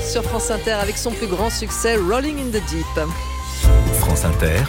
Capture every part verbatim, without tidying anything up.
sur France Inter avec son plus grand succès Rolling in the Deep. France Inter,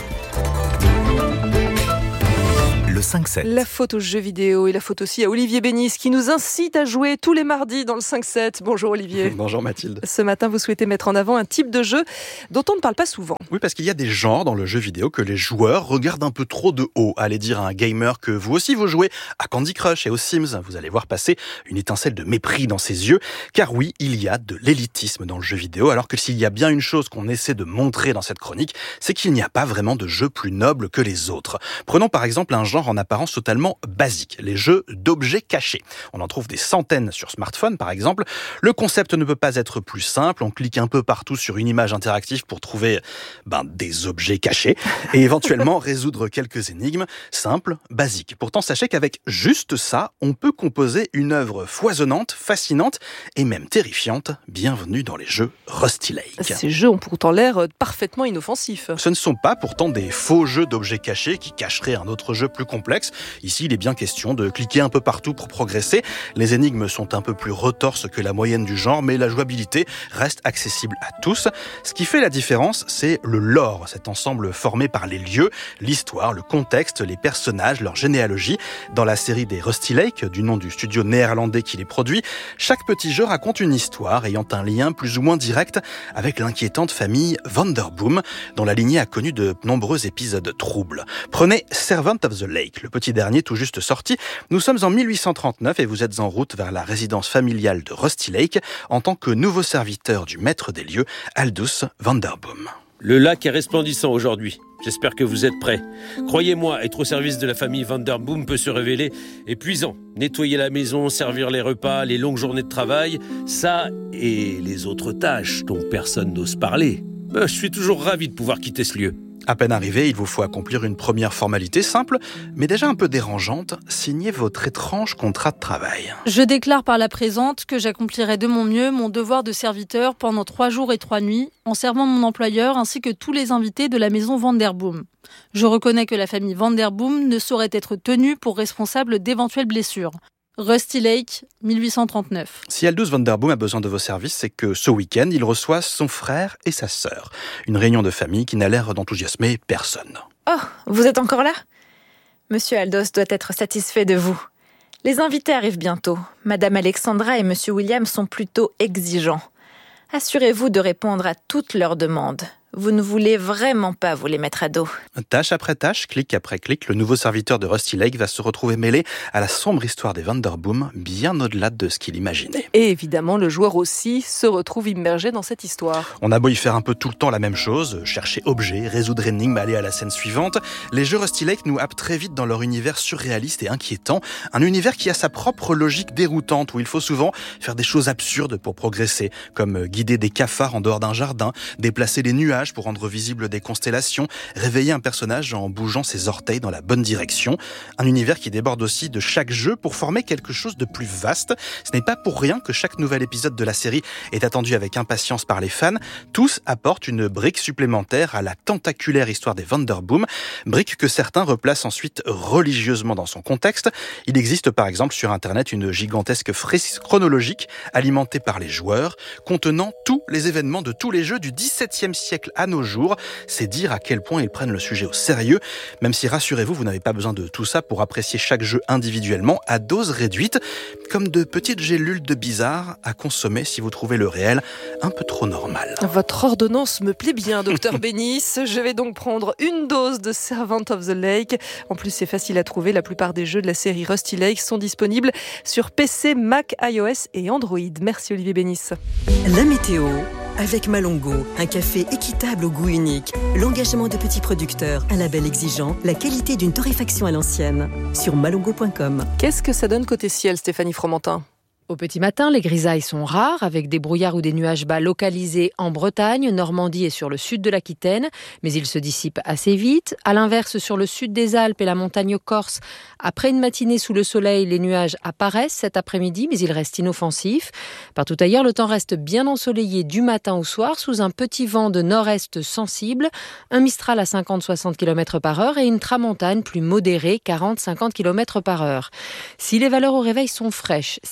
le cinq sept. La faute aux jeux vidéo et la faute aussi à Olivier Bénis qui nous incite à jouer tous les mardis dans le cinq sept. Bonjour Olivier. Bonjour Mathilde. Ce matin, vous souhaitez mettre en avant un type de jeu dont on ne parle pas souvent. Oui, parce qu'il y a des genres dans le jeu vidéo que les joueurs regardent un peu trop de haut. Allez dire à un gamer que vous aussi vous jouez à Candy Crush et aux Sims. Vous allez voir passer une étincelle de mépris dans ses yeux. Car oui, il y a de l'élitisme dans le jeu vidéo. Alors que s'il y a bien une chose qu'on essaie de montrer dans cette chronique, c'est qu'il n'y a pas vraiment de jeu plus noble que les autres. Prenons par exemple un genre en apparence totalement basique, les jeux d'objets cachés. On en trouve des centaines sur smartphone par exemple. Le concept ne peut pas être plus simple. On clique un peu partout sur une image interactive pour trouver ben, des objets cachés et éventuellement résoudre quelques énigmes simples, basiques. Pourtant, sachez qu'avec juste ça, on peut composer une œuvre foisonnante, fascinante et même terrifiante. Bienvenue dans les jeux Rusty Lake. Ces jeux ont pourtant l'air parfaitement inoffensifs. Ce ne sont pas pourtant des faux jeux d'objets cachés qui cacheraient un autre jeu plus complexe. Ici, il est bien question de cliquer un peu partout pour progresser. Les énigmes sont un peu plus retorses que la moyenne du genre, mais la jouabilité reste accessible à tous. Ce qui fait la différence, c'est le lore, cet ensemble formé par les lieux, l'histoire, le contexte, les personnages, leur généalogie. Dans la série des Rusty Lake, du nom du studio néerlandais qui les produit, chaque petit jeu raconte une histoire ayant un lien plus ou moins direct avec l'inquiétante famille Vanderboom, dont la lignée a connu de nombreux épisodes troubles. Prenez Servant of the Lake, le petit dernier tout juste sorti. Nous sommes en mille huit cent trente-neuf et vous êtes en route vers la résidence familiale de Rusty Lake en tant que nouveau serviteur du maître des lieux, Aldous Vanderboom. Le lac est resplendissant aujourd'hui. J'espère que vous êtes prêts. Croyez-moi, être au service de la famille Vanderboom peut se révéler épuisant. Nettoyer la maison, servir les repas, les longues journées de travail, ça et les autres tâches dont personne n'ose parler. Je suis toujours ravi de pouvoir quitter ce lieu. À peine arrivé, il vous faut accomplir une première formalité simple, mais déjà un peu dérangeante, signer votre étrange contrat de travail. Je déclare par la présente que j'accomplirai de mon mieux mon devoir de serviteur pendant trois jours et trois nuits, en servant mon employeur ainsi que tous les invités de la maison Vanderboom. Je reconnais que la famille Vanderboom ne saurait être tenue pour responsable d'éventuelles blessures. Rusty Lake, mille huit cent trente-neuf. Si Aldous Vanderboom a besoin de vos services, c'est que ce week-end, il reçoit son frère et sa sœur. Une réunion de famille qui n'a l'air d'enthousiasmer personne. Oh, vous êtes encore là ? Monsieur Aldous doit être satisfait de vous. Les invités arrivent bientôt. Madame Alexandra et Monsieur William sont plutôt exigeants. Assurez-vous de répondre à toutes leurs demandes. Vous ne voulez vraiment pas vous les mettre à dos. Tâche après tâche, clic après clic, le nouveau serviteur de Rusty Lake va se retrouver mêlé à la sombre histoire des Vanderboom, bien au-delà de ce qu'il imaginait. Et évidemment, le joueur aussi se retrouve immergé dans cette histoire. On a beau y faire un peu tout le temps la même chose, chercher objets, résoudre énigmes, aller à la scène suivante, les jeux Rusty Lake nous happent très vite dans leur univers surréaliste et inquiétant, un univers qui a sa propre logique déroutante, où il faut souvent faire des choses absurdes pour progresser, comme guider des cafards en dehors d'un jardin, déplacer les nuages pour rendre visibles des constellations, réveiller un personnage en bougeant ses orteils dans la bonne direction. Un univers qui déborde aussi de chaque jeu pour former quelque chose de plus vaste. Ce n'est pas pour rien que chaque nouvel épisode de la série est attendu avec impatience par les fans. Tous apportent une brique supplémentaire à la tentaculaire histoire des Vanderboom, brique que certains replacent ensuite religieusement dans son contexte. Il existe par exemple sur Internet une gigantesque fresque chronologique alimentée par les joueurs, contenant tous les événements de tous les jeux du dix-septième siècle à nos jours. C'est dire à quel point ils prennent le sujet au sérieux, même si, rassurez-vous, vous n'avez pas besoin de tout ça pour apprécier chaque jeu individuellement à dose réduite, comme de petites gélules de bizarre à consommer si vous trouvez le réel un peu trop normal. Votre ordonnance me plaît bien, docteur Bénis. Je vais donc prendre une dose de Servant of the Lake. En plus, c'est facile à trouver. La plupart des jeux de la série Rusty Lake sont disponibles sur P C, Mac, iOS et Android. Merci Olivier Bénis. La météo avec Malongo, un café équitable au goût unique, l'engagement de petits producteurs, un label exigeant, la qualité d'une torréfaction à l'ancienne. Sur malongo point com. Qu'est-ce que ça donne côté ciel, Stéphanie Fromentin ? Au petit matin, les grisailles sont rares, avec des brouillards ou des nuages bas localisés en Bretagne, Normandie et sur le sud de l'Aquitaine, mais ils se dissipent assez vite. À l'inverse, sur le sud des Alpes et la montagne corse, après une matinée sous le soleil, les nuages apparaissent cet après-midi, mais ils restent inoffensifs. Partout ailleurs, le temps reste bien ensoleillé du matin au soir, sous un petit vent de nord-est sensible, un mistral à cinquante à soixante kilomètres par heure et une tramontane plus modérée, quarante à cinquante kilomètres par heure. Si les valeurs au réveil sont fraîches, si c'est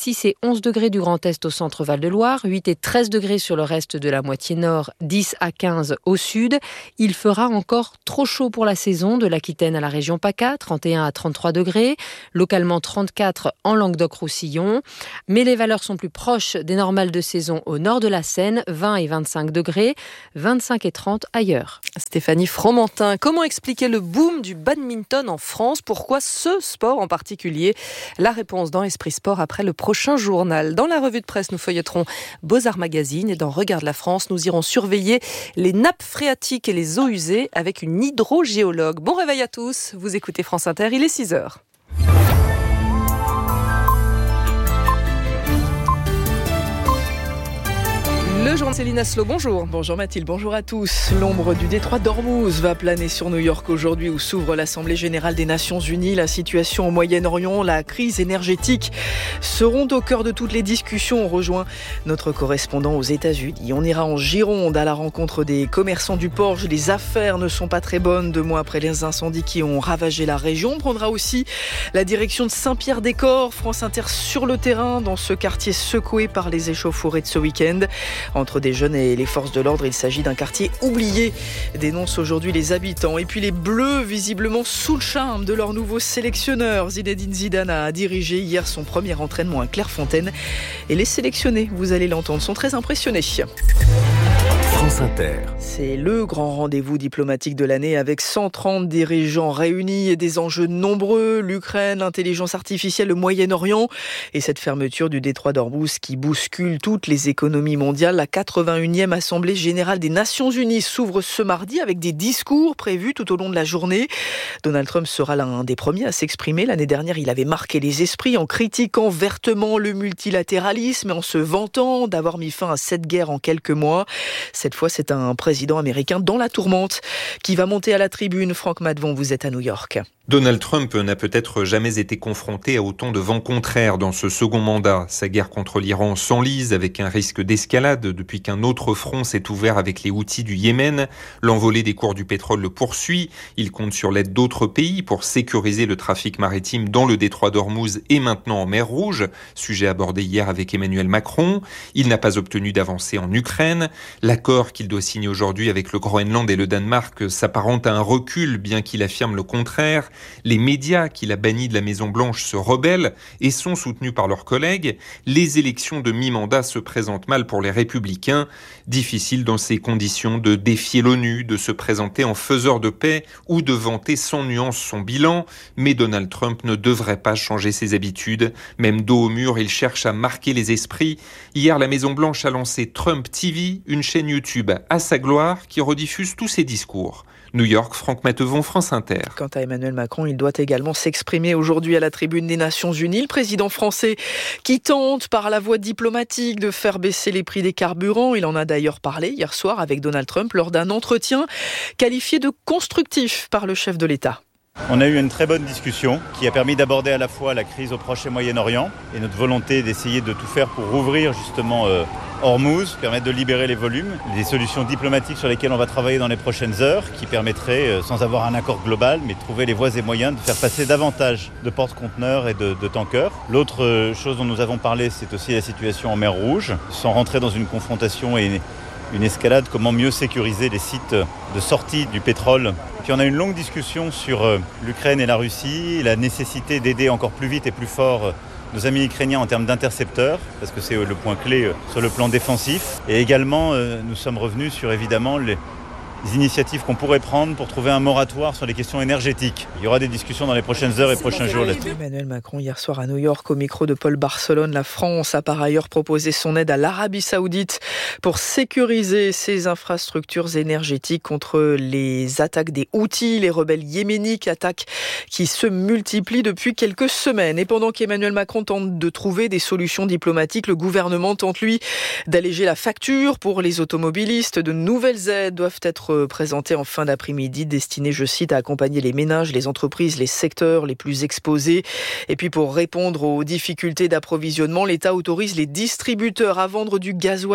onze degrés du Grand Est au centre Val-de-Loire, huit et treize degrés sur le reste de la moitié nord, dix à quinze au sud. Il fera encore trop chaud pour la saison, de l'Aquitaine à la région PACA, trente et un à trente-trois degrés, localement trente-quatre en Languedoc-Roussillon. Mais les valeurs sont plus proches des normales de saison au nord de la Seine, vingt et vingt-cinq degrés, vingt-cinq et trente ailleurs. Stéphanie Fromentin, comment expliquer le boom du badminton en France ? Pourquoi ce sport en particulier ? La réponse dans Esprit Sport après le prochain journal. Dans la revue de presse, nous feuilleterons Beaux-Arts Magazine et dans Regarde la France, nous irons surveiller les nappes phréatiques et les eaux usées avec une hydrogéologue. Bon réveil à tous, vous écoutez France Inter, il est six heures. Le journal Céline Aslo, bonjour. Bonjour Mathilde, bonjour à tous. L'ombre du détroit d'Ormuz va planer sur New York aujourd'hui où s'ouvre l'Assemblée Générale des Nations Unies. La situation au Moyen-Orient, la crise énergétique seront au cœur de toutes les discussions. On rejoint notre correspondant aux États-Unis. On ira en Gironde à la rencontre des commerçants du Porche. Les affaires ne sont pas très bonnes deux mois après les incendies qui ont ravagé la région. On prendra aussi la direction de Saint-Pierre-des-Corps. France Inter sur le terrain dans ce quartier secoué par les échauffourées de ce week-end. Entre des jeunes et les forces de l'ordre, il s'agit d'un quartier oublié, dénoncent aujourd'hui les habitants. Et puis les Bleus, visiblement sous le charme de leur nouveau sélectionneur. Zinedine Zidane a dirigé hier son premier entraînement à Clairefontaine. Et les sélectionnés, vous allez l'entendre, sont très impressionnés. France Inter. C'est le grand rendez-vous diplomatique de l'année avec cent trente dirigeants réunis et des enjeux nombreux. L'Ukraine, l'intelligence artificielle, le Moyen-Orient et cette fermeture du détroit d'Ormuz qui bouscule toutes les économies mondiales. La quatre-vingt-unième Assemblée Générale des Nations Unies s'ouvre ce mardi avec des discours prévus tout au long de la journée. Donald Trump sera l'un des premiers à s'exprimer. L'année dernière, il avait marqué les esprits en critiquant vertement le multilatéralisme et en se vantant d'avoir mis fin à cette guerre en quelques mois. Cette fois, c'est un président américain dans la tourmente qui va monter à la tribune. Franck Madvon, vous êtes à New York. Donald Trump n'a peut-être jamais été confronté à autant de vents contraires dans ce second mandat. Sa guerre contre l'Iran s'enlise avec un risque d'escalade depuis qu'un autre front s'est ouvert avec les Houthis du Yémen. L'envolée des cours du pétrole le poursuit. Il compte sur l'aide d'autres pays pour sécuriser le trafic maritime dans le détroit d'Ormuz et maintenant en mer Rouge, sujet abordé hier avec Emmanuel Macron. Il n'a pas obtenu d'avancée en Ukraine. L'accord qu'il doit signer aujourd'hui avec le Groenland et le Danemark s'apparente à un recul, bien qu'il affirme le contraire. Les médias qu'il a bannis de la Maison-Blanche se rebellent et sont soutenus par leurs collègues. Les élections de mi-mandat se présentent mal pour les Républicains. Difficile dans ces conditions de défier l'ONU, de se présenter en faiseur de paix ou de vanter sans nuance son bilan. Mais Donald Trump ne devrait pas changer ses habitudes. Même dos au mur, il cherche à marquer les esprits. Hier, la Maison-Blanche a lancé Trump T V, une chaîne YouTube à sa gloire qui rediffuse tous ses discours. New York, Franck Matevon, France Inter. Quant à Emmanuel Macron, il doit également s'exprimer aujourd'hui à la tribune des Nations Unies. Le président français qui tente par la voie diplomatique de faire baisser les prix des carburants. Il en a d'ailleurs parlé hier soir avec Donald Trump lors d'un entretien qualifié de constructif par le chef de l'État. On a eu une très bonne discussion qui a permis d'aborder à la fois la crise au Proche et Moyen-Orient et notre volonté d'essayer de tout faire pour rouvrir justement euh, Ormuz, permettre de libérer les volumes, des solutions diplomatiques sur lesquelles on va travailler dans les prochaines heures qui permettraient, euh, sans avoir un accord global, mais de trouver les voies et moyens de faire passer davantage de porte-conteneurs et de, de tankers. L'autre euh, chose dont nous avons parlé, c'est aussi la situation en mer Rouge, sans rentrer dans une confrontation et une escalade, comment mieux sécuriser les sites de sortie du pétrole. Puis on a une longue discussion sur l'Ukraine et la Russie, la nécessité d'aider encore plus vite et plus fort nos amis ukrainiens en termes d'intercepteurs, parce que c'est le point clé sur le plan défensif. Et également, nous sommes revenus sur évidemment les les initiatives qu'on pourrait prendre pour trouver un moratoire sur les questions énergétiques. Il y aura des discussions dans les prochaines heures et prochains jours là-dessus. Emmanuel Macron hier soir à New York au micro de Paul Barcelone. La France a par ailleurs proposé son aide à l'Arabie Saoudite pour sécuriser ses infrastructures énergétiques contre les attaques des Houthis, les rebelles yéménites, attaques qui se multiplient depuis quelques semaines. Et pendant qu'Emmanuel Macron tente de trouver des solutions diplomatiques, le gouvernement tente lui d'alléger la facture pour les automobilistes. De nouvelles aides doivent être présenté en fin d'après-midi, destiné, je cite, à accompagner les ménages, les entreprises, les secteurs les plus exposés. Et puis pour répondre aux difficultés d'approvisionnement, l'État autorise les distributeurs à vendre du gasoil d'été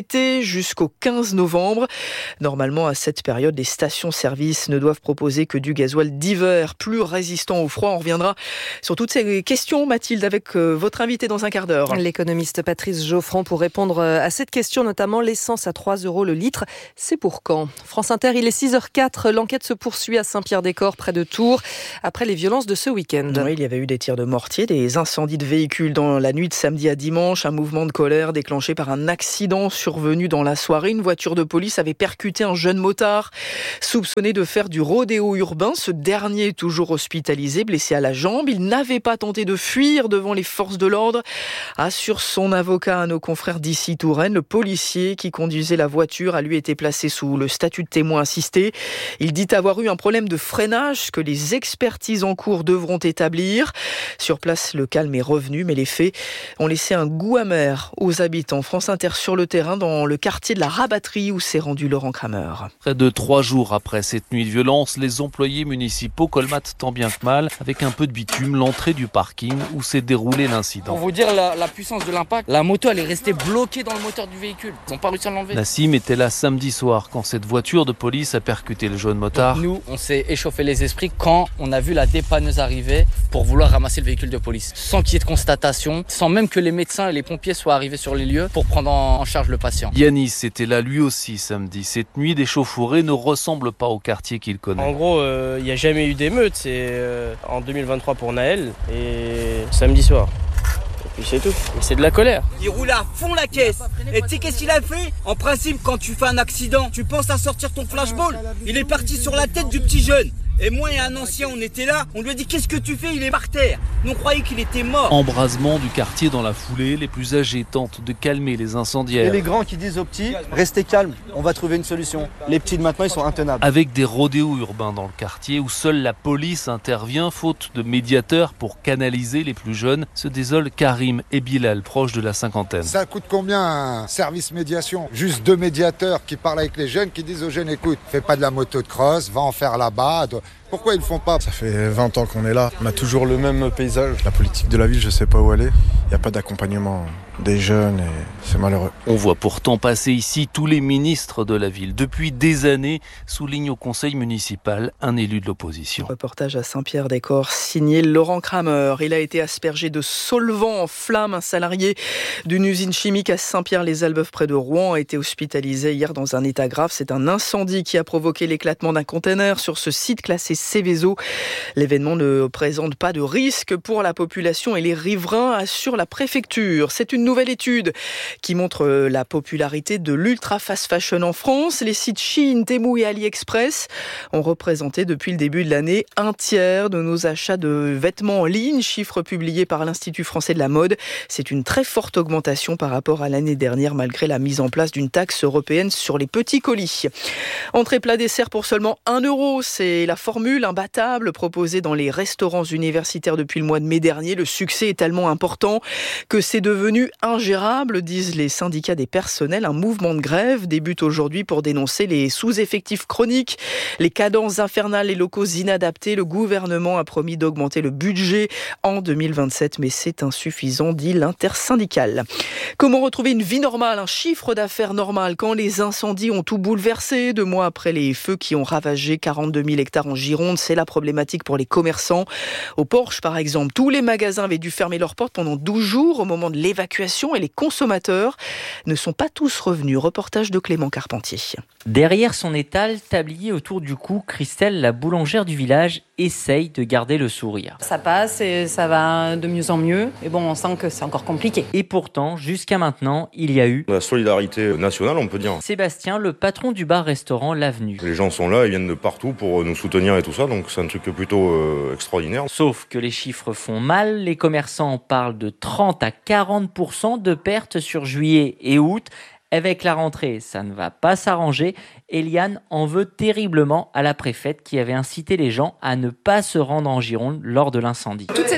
été jusqu'au quinze novembre. Normalement, à cette période, les stations-service ne doivent proposer que du gasoil d'hiver, plus résistant au froid. On reviendra sur toutes ces questions, Mathilde, avec votre invité dans un quart d'heure. L'économiste Patrice Geoffrand pour répondre à cette question, notamment l'essence à trois euros le litre. C'est pour quand ? France Inter, il est six heures quatre. L'enquête se poursuit à Saint-Pierre-des-Corps, près de Tours, après les violences de ce week-end. Oui, il y avait eu des tirs de mortier, des incendies de véhicules dans la nuit de samedi à dimanche, un mouvement de colère déclenché par un accident survenu dans la soirée. Une voiture de police avait percuté un jeune motard soupçonné de faire du rodéo urbain. Ce dernier est toujours hospitalisé, blessé à la jambe. Il n'avait pas tenté de fuir devant les forces de l'ordre, assure son avocat à nos confrères d'ici Touraine. Le policier qui conduisait la voiture a lui été placé sous le statut de témoin assisté. Il dit avoir eu un problème de freinage que les expertises en cours devront établir. Sur place, le calme est revenu, mais les faits ont laissé un goût amer aux habitants. France Inter sur le terrain dans le quartier de la Rabatterie où s'est rendu Laurent Kramer. Près de trois jours après cette nuit de violence, les employés municipaux colmatent tant bien que mal, avec un peu de bitume, l'entrée du parking où s'est déroulé l'incident. Pour vous dire la, la puissance de l'impact, la moto elle est restée bloquée dans le moteur du véhicule. Ils n'ont pas réussi à l'enlever. Nassim était là samedi soir quand cette voiture de police a percuté le jeune motard. Donc nous, on s'est échauffé les esprits quand on a vu la dépanneuse arriver pour vouloir ramasser le véhicule de police. Sans qu'il y ait de constatation, sans même que les médecins et les pompiers soient arrivés sur les lieux pour prendre en charge le patient. Yanis était là lui aussi samedi. Cette nuit d'échauffourée ne ressemble pas au quartier qu'il connaît. En gros, il euh, n'y a jamais eu d'émeute. C'est euh, en deux mille vingt-trois pour Naël et samedi soir. Et puis c'est tout. Et c'est de la colère. Il roulait à fond la caisse. Et tu sais qu'est-ce qu'il a fait ? En principe, quand tu fais un accident, tu penses à sortir ton flashball. Il est parti sur la tête du petit jeune. Et moi et un ancien, on était là, on lui a dit « Qu'est-ce que tu fais ? Il est par terre !» Nous on croyait qu'il était mort. Embrasement du quartier dans la foulée, les plus âgés tentent de calmer les incendiaires. Et les grands qui disent aux petits « Restez calmes, on va trouver une solution ». Les petits de maintenant, ils sont intenables. Avec des rodéos urbains dans le quartier où seule la police intervient, faute de médiateurs pour canaliser les plus jeunes, se désolent Karim et Bilal, proches de la cinquantaine. Ça coûte combien un service médiation ? Juste deux médiateurs qui parlent avec les jeunes, qui disent aux jeunes « Écoute, fais pas de la moto de cross, va en faire là-bas ». Pourquoi ils le font pas ? Ça fait vingt ans qu'on est là, on a toujours le même paysage. La politique de la ville, je sais pas où elle est. Il n'y a pas d'accompagnement des jeunes et c'est malheureux. On voit pourtant passer ici tous les ministres de la ville. Depuis des années, souligne au conseil municipal un élu de l'opposition. Reportage à Saint-Pierre-des-Corps, signé Laurent Kramer. Il a été aspergé de solvant en flammes. Un salarié d'une usine chimique à Saint-Pierre-les-Albeufs près de Rouen a été hospitalisé hier dans un état grave. C'est un incendie qui a provoqué l'éclatement d'un container sur ce site classé Céveso. L'événement ne présente pas de risque pour la population et les riverains, assure la préfecture. C'est une nouvelle étude qui montre la popularité de l'ultra fast fashion en France. Les sites Shein, Temu et AliExpress ont représenté depuis le début de l'année un tiers de nos achats de vêtements en ligne, chiffre publié par l'Institut français de la mode. C'est une très forte augmentation par rapport à l'année dernière, malgré la mise en place d'une taxe européenne sur les petits colis. Entrée plat dessert pour seulement un euro, c'est la formule imbattable proposée dans les restaurants universitaires depuis le mois de mai dernier. Le succès est tellement important que c'est devenu ingérable, disent les syndicats des personnels. Un mouvement de grève débute aujourd'hui pour dénoncer les sous-effectifs chroniques, les cadences infernales, les locaux inadaptés. Le gouvernement a promis d'augmenter le budget en deux mille vingt-sept, mais c'est insuffisant, dit l'intersyndicale. Comment retrouver une vie normale, un chiffre d'affaires normal quand les incendies ont tout bouleversé? Deux mois après les feux qui ont ravagé quarante-deux mille hectares en Gironde, c'est la problématique pour les commerçants. Au Porche, par exemple, tous les magasins avaient dû fermer leurs portes pendant douze jours au moment de l'évacuation et les consommateurs ne sont pas tous revenus. Reportage de Clément Carpentier. Derrière son étal, tablier autour du cou, Christelle, la boulangère du village, essaye de garder le sourire. Ça passe et ça va de mieux en mieux. Et bon, on sent que c'est encore compliqué. Et pourtant, jusqu'à maintenant, il y a eu la solidarité nationale, on peut dire. Sébastien, le patron du bar-restaurant L'Avenue. Les gens sont là, ils viennent de partout pour nous soutenir et tout ça, donc c'est un truc plutôt euh, extraordinaire. Sauf que les chiffres font mal. Les commerçants parlent de trente à quarante pour cent de pertes sur juillet et août. Avec la rentrée, ça ne va pas s'arranger. Eliane en veut terriblement à la préfète qui avait incité les gens à ne pas se rendre en Gironde lors de l'incendie. Toute cette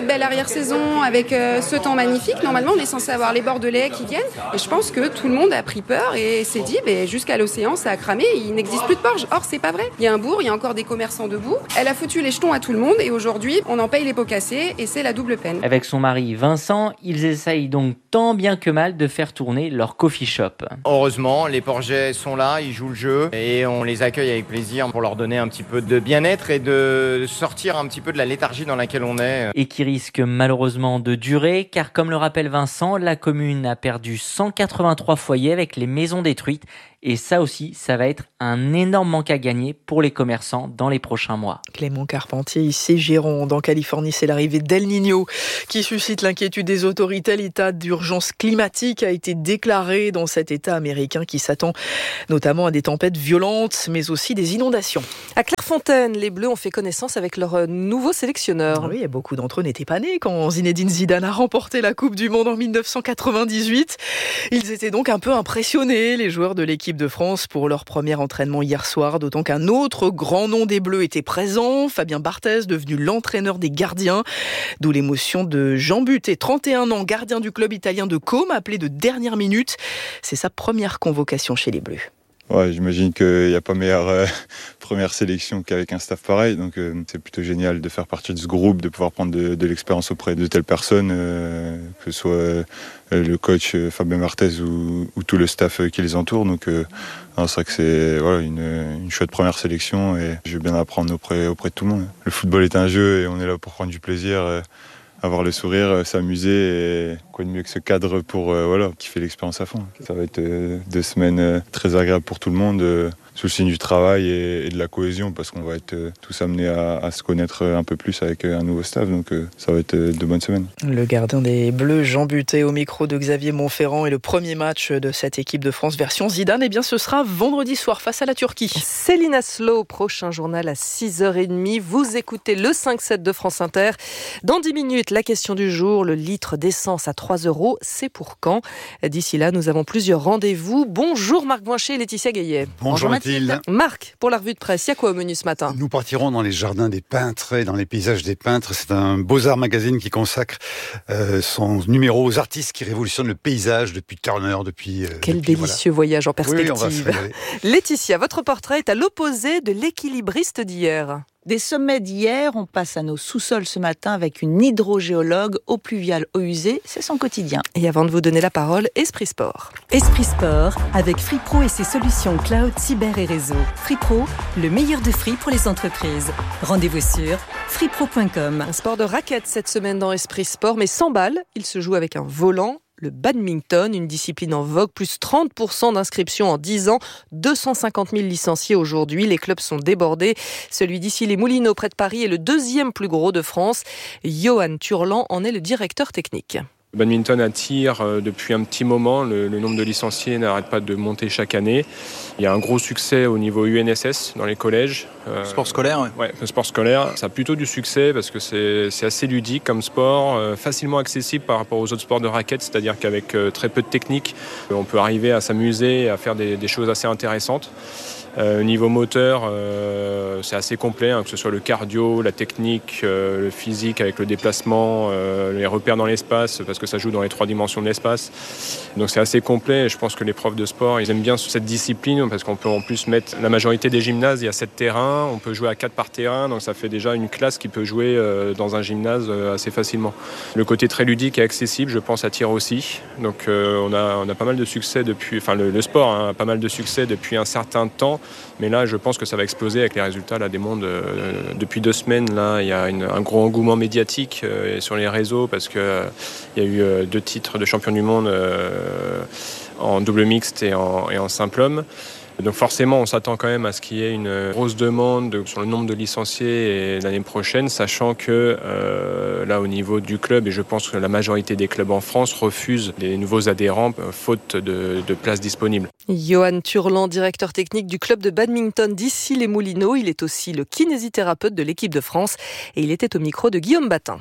belle arrière-saison avec euh, ce temps magnifique. Normalement, on est censé avoir les Bordelais qui viennent. Et je pense que tout le monde a pris peur et s'est dit, bah, jusqu'à l'océan, ça a cramé, il n'existe plus de port. Or, c'est pas vrai. Il y a un bourg, il y a encore des commerçants debout. Elle a foutu les jetons à tout le monde et aujourd'hui, on en paye les pots cassés et c'est la double peine. Avec son mari Vincent, ils essayent donc tant bien que mal de faire tourner leur coffee shop. Heureusement, les Porgais sont là, ils jouent le jeu et on les accueille avec plaisir pour leur donner un petit peu de bien-être et de sortir un petit peu de la léthargie dans laquelle on est. Et qui risque malheureusement de durer, car comme le rappelle Vincent, la commune a perdu cent quatre-vingt-trois foyers avec les maisons détruites. Et ça aussi, ça va être un énorme manque à gagner pour les commerçants dans les prochains mois. Clément Carpentier, ici Gironde, en Californie, c'est l'arrivée d'El Niño qui suscite l'inquiétude des autorités. L'état d'urgence climatique a été déclaré dans cet État américain qui s'attend notamment à des tempêtes violentes, mais aussi des inondations. À Clairefontaine, les Bleus ont fait connaissance avec leur nouveau sélectionneur. Oui, et beaucoup d'entre eux n'étaient pas nés quand Zinedine Zidane a remporté la Coupe du Monde en dix-neuf cent quatre-vingt-dix-huit. Ils étaient donc un peu impressionnés, les joueurs de l'équipe de France, pour leur premier entraînement hier soir, d'autant qu'un autre grand nom des Bleus était présent, Fabien Barthez, devenu l'entraîneur des gardiens, d'où l'émotion de Jean Buté, trente et un ans, gardien du club italien de Côme, appelé de dernière minute. C'est sa première convocation chez les Bleus. Ouais, j'imagine qu'il n'y a pas meilleure euh, première sélection qu'avec un staff pareil, donc euh, c'est plutôt génial de faire partie de ce groupe, de pouvoir prendre de, de l'expérience auprès de telles personnes, euh, que ce soit euh, le coach euh, Fabien Barthez ou, ou tout le staff euh, qui les entoure. Donc euh, c'est vrai que c'est voilà, une, une chouette première sélection et je vais bien apprendre auprès, auprès de tout le monde. Le football est un jeu et on est là pour prendre du plaisir. Euh, avoir le sourire, s'amuser et quoi de mieux que ce cadre pour euh, voilà, kiffer l'expérience à fond. Ça va être euh, deux semaines euh, très agréables pour tout le monde, euh, sous le signe du travail et, et de la cohésion parce qu'on va être euh, tous amenés à, à se connaître un peu plus avec euh, un nouveau staff, donc euh, ça va être euh, de bonnes semaines. Le gardien des Bleus, Jean Buté, au micro de Xavier Montferrand, et le premier match de cette équipe de France version Zidane, eh bien, ce sera vendredi soir face à la Turquie. Céline Aslo, prochain journal à six heures trente. Vous écoutez le cinq sept de France Inter. Dans dix minutes, la question du jour, le litre d'essence à trois euros, c'est pour quand? D'ici là, nous avons plusieurs rendez-vous. Bonjour Marc Voincher et Laetitia Gaillet. Bonjour, Bonjour Mathilde. Marc, pour la revue de presse, il y a quoi au menu ce matin? Nous partirons dans les jardins des peintres et dans les paysages des peintres. C'est un Beaux-Arts magazine qui consacre euh, son numéro aux artistes qui révolutionnent le paysage depuis Turner, depuis... Euh, Quel depuis, délicieux voilà. voyage en perspective. Oui, on va se régaler. Laetitia, votre portrait est à l'opposé de l'équilibriste d'hier. Des sommets d'hier, on passe à nos sous-sols ce matin avec une hydrogéologue, eau pluviale, eau usée, c'est son quotidien. Et avant de vous donner la parole, Esprit Sport. Esprit Sport, avec FreePro et ses solutions cloud, cyber et réseau. FreePro, le meilleur de Free pour les entreprises. Rendez-vous sur freepro point com. Un sport de raquette cette semaine dans Esprit Sport, mais sans balles, il se joue avec un volant. Le badminton, une discipline en vogue, plus trente pour cent d'inscriptions en dix ans, deux cent cinquante mille licenciés aujourd'hui. Les clubs sont débordés. Celui d'ici les Moulineaux, près de Paris, est le deuxième plus gros de France. Johan Turlan en est le directeur technique. Le badminton attire depuis un petit moment. Le, le nombre de licenciés n'arrête pas de monter chaque année. Il y a un gros succès au niveau U N S S dans les collèges. Euh, sport scolaire, oui. Ouais, le sport scolaire, ça a plutôt du succès parce que c'est, c'est assez ludique comme sport, euh, facilement accessible par rapport aux autres sports de raquettes, c'est-à-dire qu'avec euh, très peu de technique, on peut arriver à s'amuser et à faire des, des choses assez intéressantes. Euh, niveau moteur, euh, c'est assez complet, hein, que ce soit le cardio, la technique, euh, le physique avec le déplacement, euh, les repères dans l'espace, parce que ça joue dans les trois dimensions de l'espace. Donc c'est assez complet et je pense que les profs de sport, ils aiment bien cette discipline parce qu'on peut en plus mettre la majorité des gymnases, il y a sept terrains, on peut jouer à quatre par terrain, donc ça fait déjà une classe qui peut jouer euh, dans un gymnase euh, assez facilement. Le côté très ludique et accessible, je pense, attire aussi. Donc euh, on a, on a pas mal de succès depuis, enfin le, le sport hein, a pas mal de succès depuis un certain temps. Mais là, je pense que ça va exploser avec les résultats là, des mondes. Euh, depuis deux semaines, là, il y a une, un gros engouement médiatique euh, sur les réseaux parce qu'il euh, y a eu euh, deux titres de champion du monde euh, en double mixte et en, et en simple homme. Donc forcément, on s'attend quand même à ce qu'il y ait une grosse demande sur le nombre de licenciés et l'année prochaine, sachant que euh, là, au niveau du club, et je pense que la majorité des clubs en France refusent les nouveaux adhérents euh, faute de, de places disponibles. Johan Turlan, directeur technique du club de badminton d'Issy les Moulineaux. Il est aussi le kinésithérapeute de l'équipe de France et il était au micro de Guillaume Batin.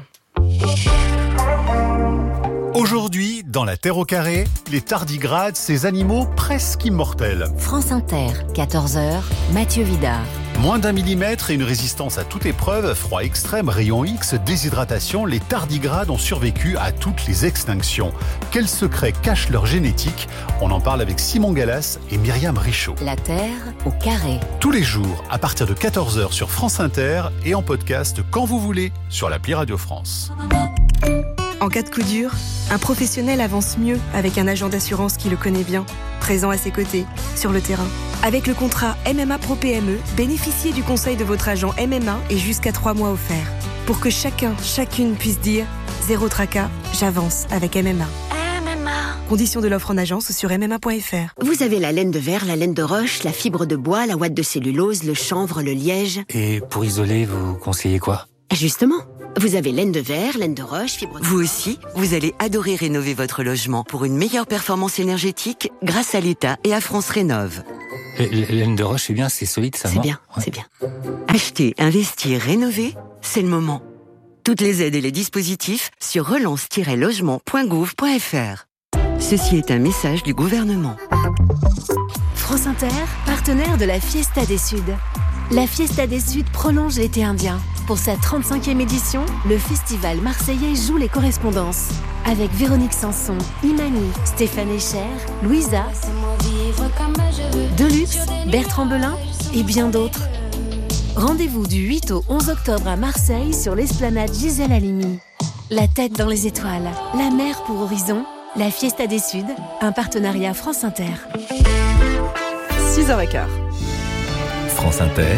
Aujourd'hui, dans la Terre au carré, les tardigrades, ces animaux presque immortels. France Inter, quatorze heures, Mathieu Vidard. Moins d'un millimètre et une résistance à toute épreuve, froid extrême, rayon X, déshydratation, les tardigrades ont survécu à toutes les extinctions. Quels secrets cachent leur génétique ? On en parle avec Simon Gallas et Myriam Richaud. La Terre au carré. Tous les jours, à partir de quatorze heures sur France Inter et en podcast quand vous voulez sur l'appli Radio France. En cas de coup dur, un professionnel avance mieux avec un agent d'assurance qui le connaît bien, présent à ses côtés, sur le terrain. Avec le contrat M M A Pro P M E, bénéficiez du conseil de votre agent M M A et jusqu'à trois mois offerts. Pour que chacun, chacune puisse dire « Zéro tracas, j'avance avec M M A ». M M A. Conditions de l'offre en agence sur m m a point f r. Vous avez la laine de verre, la laine de roche, la fibre de bois, la ouate de cellulose, le chanvre, le liège. Et pour isoler, vous conseillez quoi ? Justement, vous avez laine de verre, laine de roche, fibre de... Vous aussi, vous allez adorer rénover votre logement pour une meilleure performance énergétique grâce à l'État et à France Rénov'. La laine de roche, c'est bien, c'est solide, ça, C'est non ? bien, Ouais. c'est bien. Acheter, investir, rénover, c'est le moment. Toutes les aides et les dispositifs sur relance tiret logement point gouv point f r. Ceci est un message du gouvernement. France Inter, partenaire de la Fiesta des Suds. La Fiesta des Suds prolonge l'été indien. Pour sa trente-cinquième édition, le festival marseillais joue les correspondances. Avec Véronique Sanson, Imani, Stéphane Echer, Louisa, Deluxe, Bertrand Belin et bien d'autres. Rendez-vous du huit au onze octobre à Marseille sur l'esplanade Gisèle Halimi. La tête dans les étoiles, la mer pour horizon, la Fiesta des Suds, un partenariat France Inter. six heures quinze. France Inter,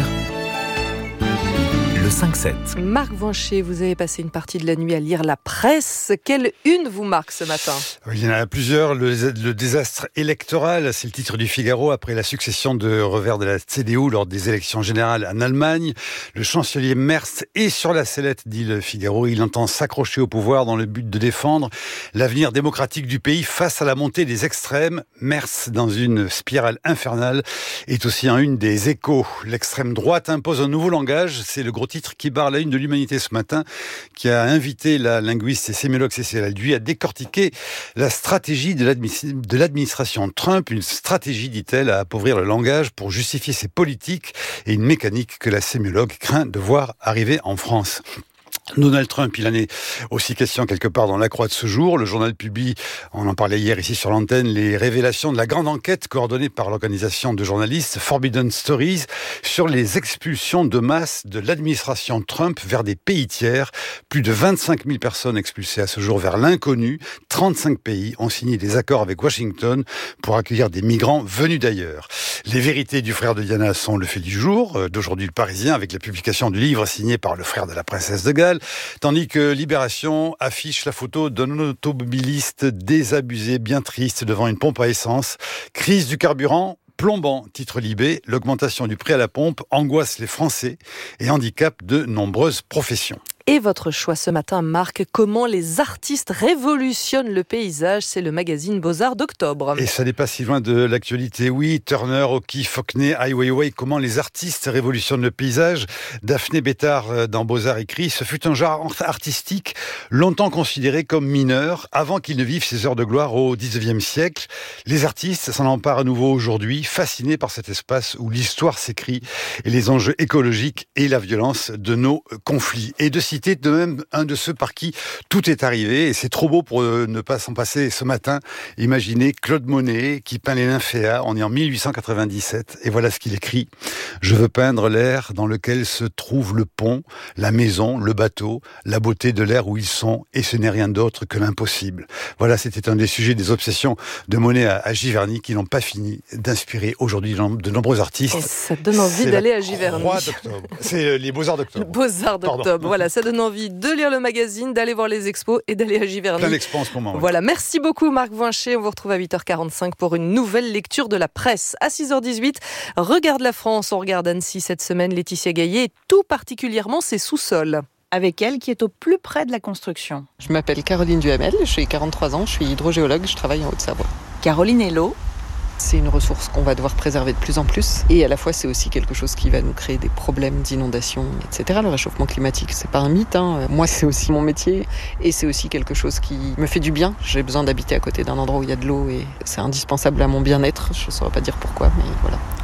le cinq sept. Marc Voincher, vous avez passé une partie de la nuit à lire la presse. Quelle une vous marque ce matin ? Il y en a plusieurs. Le, le désastre électoral, c'est le titre du Figaro après la succession de revers de la C D U lors des élections générales en Allemagne. Le chancelier Merz est sur la sellette, dit le Figaro. Il entend s'accrocher au pouvoir dans le but de défendre l'avenir démocratique du pays face à la montée des extrêmes. Merz, dans une spirale infernale, est aussi en une des Échos. L'extrême droite impose un nouveau langage. C'est le gros titre qui barre la une de l'Humanité ce matin, qui a invité la linguiste et sémiologue Cécile Alduy à décortiquer la stratégie de l'administration Trump, une stratégie, dit-elle, à appauvrir le langage pour justifier ses politiques et une mécanique que la sémiologue craint de voir arriver en France. Donald Trump, il en est aussi question quelque part dans la croix de ce jour. Le journal publie, on en parlait hier ici sur l'antenne, les révélations de la grande enquête coordonnée par l'organisation de journalistes Forbidden Stories sur les expulsions de masse de l'administration Trump vers des pays tiers. Plus de vingt-cinq mille personnes expulsées à ce jour vers l'inconnu. trente-cinq pays ont signé des accords avec Washington pour accueillir des migrants venus d'ailleurs. Les vérités du frère de Diana sont le fait du jour, d'aujourd'hui le Parisien, avec la publication du livre signé par le frère de la princesse de Galles. Tandis que Libération affiche la photo d'un automobiliste désabusé, bien triste, devant une pompe à essence. Crise du carburant plombant, titre Libé. L'augmentation du prix à la pompe angoisse les Français et handicape de nombreuses professions. Et votre choix ce matin, Marc, comment les artistes révolutionnent le paysage, c'est le magazine Beaux-Arts d'octobre. Et ça n'est pas si loin de l'actualité. Oui, Turner, Hockey, Faulkner, Ai Weiwei, comment les artistes révolutionnent le paysage. Daphné Bétard dans Beaux-Arts écrit, ce fut un genre artistique longtemps considéré comme mineur, avant qu'il ne vive ses heures de gloire au dix-neuvième siècle. Les artistes s'en emparent à nouveau aujourd'hui, fascinés par cet espace où l'histoire s'écrit et les enjeux écologiques et la violence de nos conflits. Et de citer de même un de ceux par qui tout est arrivé, et c'est trop beau pour ne pas s'en passer ce matin. Imaginez Claude Monet qui peint les nymphéas, on est en mille huit cent quatre-vingt-dix-sept, et voilà ce qu'il écrit. Je veux peindre l'air dans lequel se trouve le pont, la maison, le bateau, la beauté de l'air où ils sont, et ce n'est rien d'autre que l'impossible. Voilà, c'était un des sujets des obsessions de Monet à, à Giverny qui n'ont pas fini d'inspirer aujourd'hui de nombreux artistes. Et ça donne envie d'aller à Giverny. C'est les Beaux-Arts d'octobre. Beaux-Arts d'octobre, voilà, ça donne envie de lire le magazine, d'aller voir les expos et d'aller à Giverny. Plein d'expos en ce moment. Ouais. Voilà, merci beaucoup Marc Voincher. On vous retrouve à huit heures quarante-cinq pour une nouvelle lecture de la presse. À six heures dix-huit, regarde la France, on regarde Annecy cette semaine. Laetitia Gaillet, et tout particulièrement ses sous-sols. Avec elle qui est au plus près de la construction. Je m'appelle Caroline Duhamel, j'ai quarante-trois ans, je suis hydrogéologue, je travaille en Haute-Savoie. Caroline et l'eau. C'est une ressource qu'on va devoir préserver de plus en plus. Et à la fois, c'est aussi quelque chose qui va nous créer des problèmes d'inondation, et cetera. Le réchauffement climatique, c'est pas un mythe, hein. Moi, c'est aussi mon métier. Et c'est aussi quelque chose qui me fait du bien. J'ai besoin d'habiter à côté d'un endroit où il y a de l'eau et c'est indispensable à mon bien-être. Je ne saurais pas dire pourquoi, mais voilà.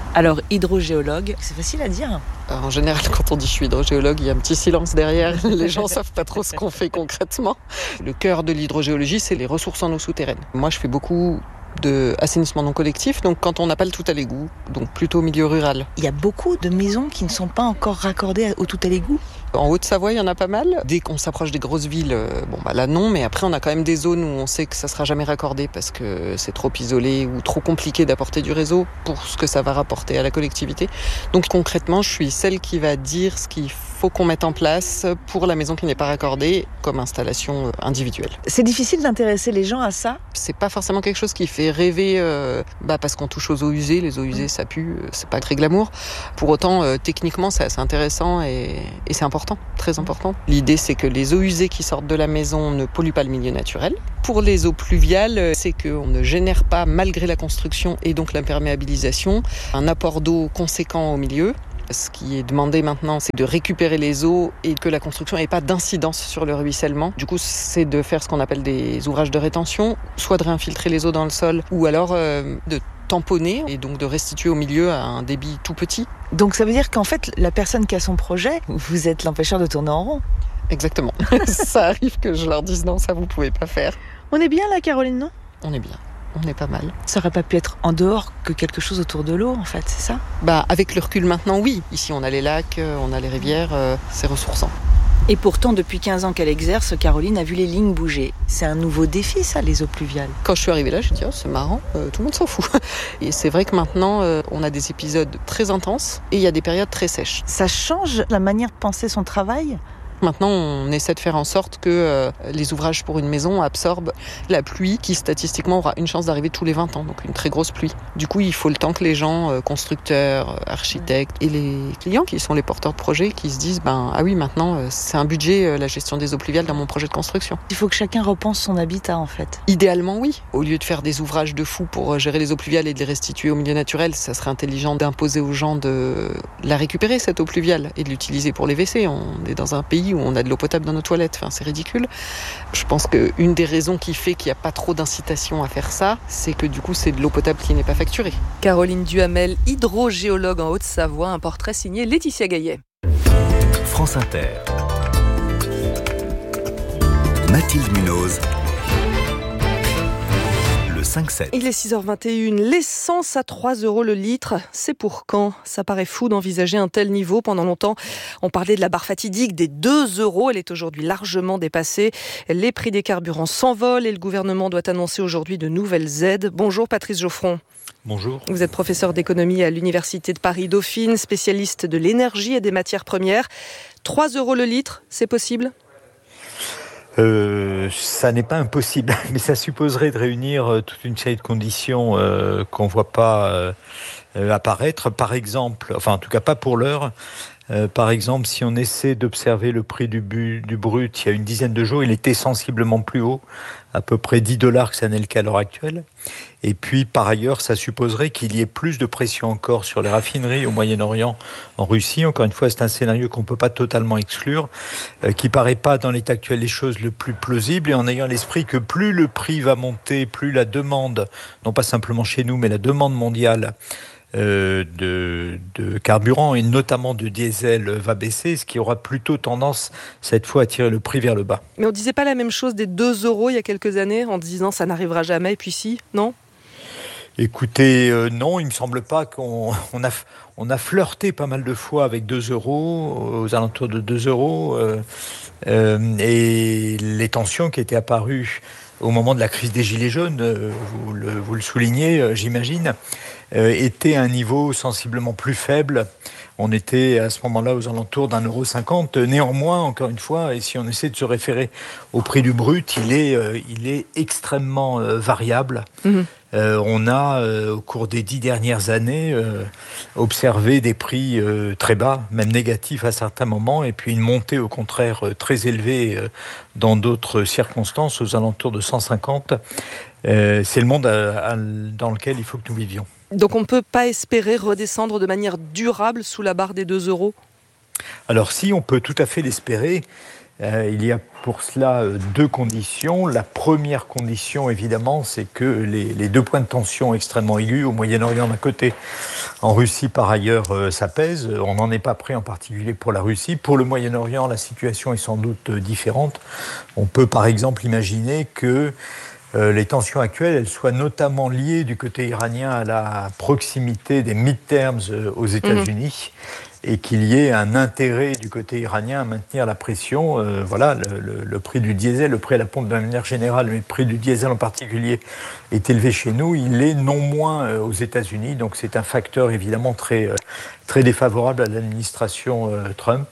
Alors, hydrogéologue, c'est facile à dire. En général, quand on dit je suis hydrogéologue, il y a un petit silence derrière. Les gens ne savent pas trop ce qu'on fait concrètement. Le cœur de l'hydrogéologie, c'est les ressources en eau souterraine. Moi, je fais beaucoup de assainissement non collectif, donc quand on n'a pas le tout à l'égout, donc plutôt au milieu rural. Il y a beaucoup de maisons qui ne sont pas encore raccordées au tout à l'égout. En Haute-Savoie, il y en a pas mal. Dès qu'on s'approche des grosses villes, bon bah là non, mais après on a quand même des zones où on sait que ça sera jamais raccordé parce que c'est trop isolé ou trop compliqué d'apporter du réseau pour ce que ça va rapporter à la collectivité. Donc concrètement, je suis celle qui va dire ce qu'il faut qu'on mette en place pour la maison qui n'est pas raccordée comme installation individuelle. C'est difficile d'intéresser les gens à ça ? C'est pas forcément quelque chose qui fait rêver euh, bah parce qu'on touche aux eaux usées, les eaux usées ça pue, c'est pas très glamour. Pour autant, euh, techniquement c'est assez intéressant et, et c'est important. Très important. L'idée, c'est que les eaux usées qui sortent de la maison ne polluent pas le milieu naturel. Pour les eaux pluviales, c'est qu'on ne génère pas, malgré la construction et donc l'imperméabilisation, un apport d'eau conséquent au milieu. Ce qui est demandé maintenant, c'est de récupérer les eaux et que la construction n'ait pas d'incidence sur le ruissellement. Du coup, c'est de faire ce qu'on appelle des ouvrages de rétention, soit de réinfiltrer les eaux dans le sol, ou alors euh, de tamponner et donc de restituer au milieu à un débit tout petit. Donc ça veut dire qu'en fait, la personne qui a son projet, vous êtes l'empêcheur de tourner en rond. Exactement. Ça arrive que je leur dise non, ça vous pouvez pas faire. On est bien là, Caroline, non ? On est bien. On est pas mal. Ça aurait pas pu être en dehors que quelque chose autour de l'eau, en fait, c'est ça ? Bah, avec le recul maintenant, oui. Ici, on a les lacs, on a les rivières, euh, c'est ressourçant. Et pourtant, depuis quinze ans qu'elle exerce, Caroline a vu les lignes bouger. C'est un nouveau défi, ça, les eaux pluviales. Quand je suis arrivée là, je me suis dit, oh, c'est marrant, euh, tout le monde s'en fout. Et c'est vrai que maintenant, euh, on a des épisodes très intenses et il y a des périodes très sèches. Ça change la manière de penser son travail ? Maintenant, on essaie de faire en sorte que euh, les ouvrages pour une maison absorbent la pluie qui, statistiquement, aura une chance d'arriver tous les vingt ans, donc une très grosse pluie. Du coup, il faut le temps que les gens, euh, constructeurs, architectes et les clients, qui sont les porteurs de projets, qui se disent ben, « Ah oui, maintenant, euh, c'est un budget, euh, la gestion des eaux pluviales dans mon projet de construction. » Il faut que chacun repense son habitat, en fait. Idéalement, oui. Au lieu de faire des ouvrages de fou pour euh, gérer les eaux pluviales et de les restituer au milieu naturel, ça serait intelligent d'imposer aux gens de la récupérer, cette eau pluviale, et de l'utiliser pour les W C. On est dans un pays où on a de l'eau potable dans nos toilettes, enfin, c'est ridicule. Je pense qu'une des raisons qui fait qu'il n'y a pas trop d'incitation à faire ça, c'est que du coup c'est de l'eau potable qui n'est pas facturée. Caroline Duhamel, hydrogéologue en Haute-Savoie, un portrait signé Laetitia Gaillet. France Inter. Mathilde Munoz. cinq sept. Il est six heures vingt et une. L'essence à trois euros le litre, c'est pour quand ? Ça paraît fou d'envisager un tel niveau. Pendant longtemps, on parlait de la barre fatidique des deux euros. Elle est aujourd'hui largement dépassée. Les prix des carburants s'envolent et le gouvernement doit annoncer aujourd'hui de nouvelles aides. Bonjour Patrice Geoffron. Bonjour. Vous êtes professeur d'économie à l'Université de Paris-Dauphine, spécialiste de l'énergie et des matières premières. trois euros le litre, c'est possible ? Euh, ça n'est pas impossible, mais ça supposerait de réunir euh, toute une série de conditions euh, qu'on ne voit pas euh, euh, apparaître. Par exemple, enfin en tout cas pas pour l'heure, euh, par exemple si on essaie d'observer le prix du, bu, du brut, il y a une dizaine de jours, il était sensiblement plus haut, à peu près dix dollars que ça n'est le cas à l'heure actuelle. Et puis par ailleurs, ça supposerait qu'il y ait plus de pression encore sur les raffineries au Moyen-Orient, en Russie. Encore une fois, c'est un scénario qu'on ne peut pas totalement exclure, euh, qui paraît pas dans l'état actuel des choses le plus plausible, et en ayant à l'esprit que plus le prix va monter, plus la demande, non pas simplement chez nous, mais la demande mondiale euh, de, de carburant et notamment de diesel va baisser, ce qui aura plutôt tendance cette fois à tirer le prix vers le bas. Mais on disait pas la même chose des deux euros il y a quelques années, en disant ça n'arrivera jamais, et puis si, non ? Écoutez, euh, non, il me semble pas qu'on on a, on a flirté pas mal de fois avec deux euros, aux alentours de deux euros, euh, euh, et les tensions qui étaient apparues au moment de la crise des Gilets jaunes, euh, vous, le, vous le soulignez, euh, j'imagine, euh, étaient à un niveau sensiblement plus faible. On était à ce moment-là aux alentours d'un euro cinquante. Néanmoins, encore une fois, et si on essaie de se référer au prix du brut, il est, euh, il est extrêmement euh, variable. Mmh. Euh, on a, euh, au cours des dix dernières années, euh, observé des prix euh, très bas, même négatifs à certains moments, et puis une montée, au contraire, euh, très élevée euh, dans d'autres circonstances, aux alentours de cent cinquante. Euh, c'est le monde à, à, dans lequel il faut que nous vivions. Donc on ne peut pas espérer redescendre de manière durable sous la barre des deux euros ? Alors si, on peut tout à fait l'espérer. Euh, il y a pour cela euh, deux conditions. La première condition, évidemment, c'est que les, les deux points de tension extrêmement aigus, au Moyen-Orient d'un côté, En Russie, par ailleurs, ça pèse. On n'en est pas prêt, en particulier pour la Russie. Pour le Moyen-Orient, la situation est sans doute différente. On peut, par exemple, imaginer que euh, les tensions actuelles, elles soient notamment liées du côté iranien à la proximité des midterms aux États-Unis. Mmh. Et qu'il y ait un intérêt du côté iranien à maintenir la pression. Euh, voilà, le, le, le prix du diesel, le prix à la pompe de manière générale, mais le prix du diesel en particulier est élevé chez nous. Il est non moins euh, aux États-Unis, donc c'est un facteur évidemment très, euh, très défavorable à l'administration euh, Trump.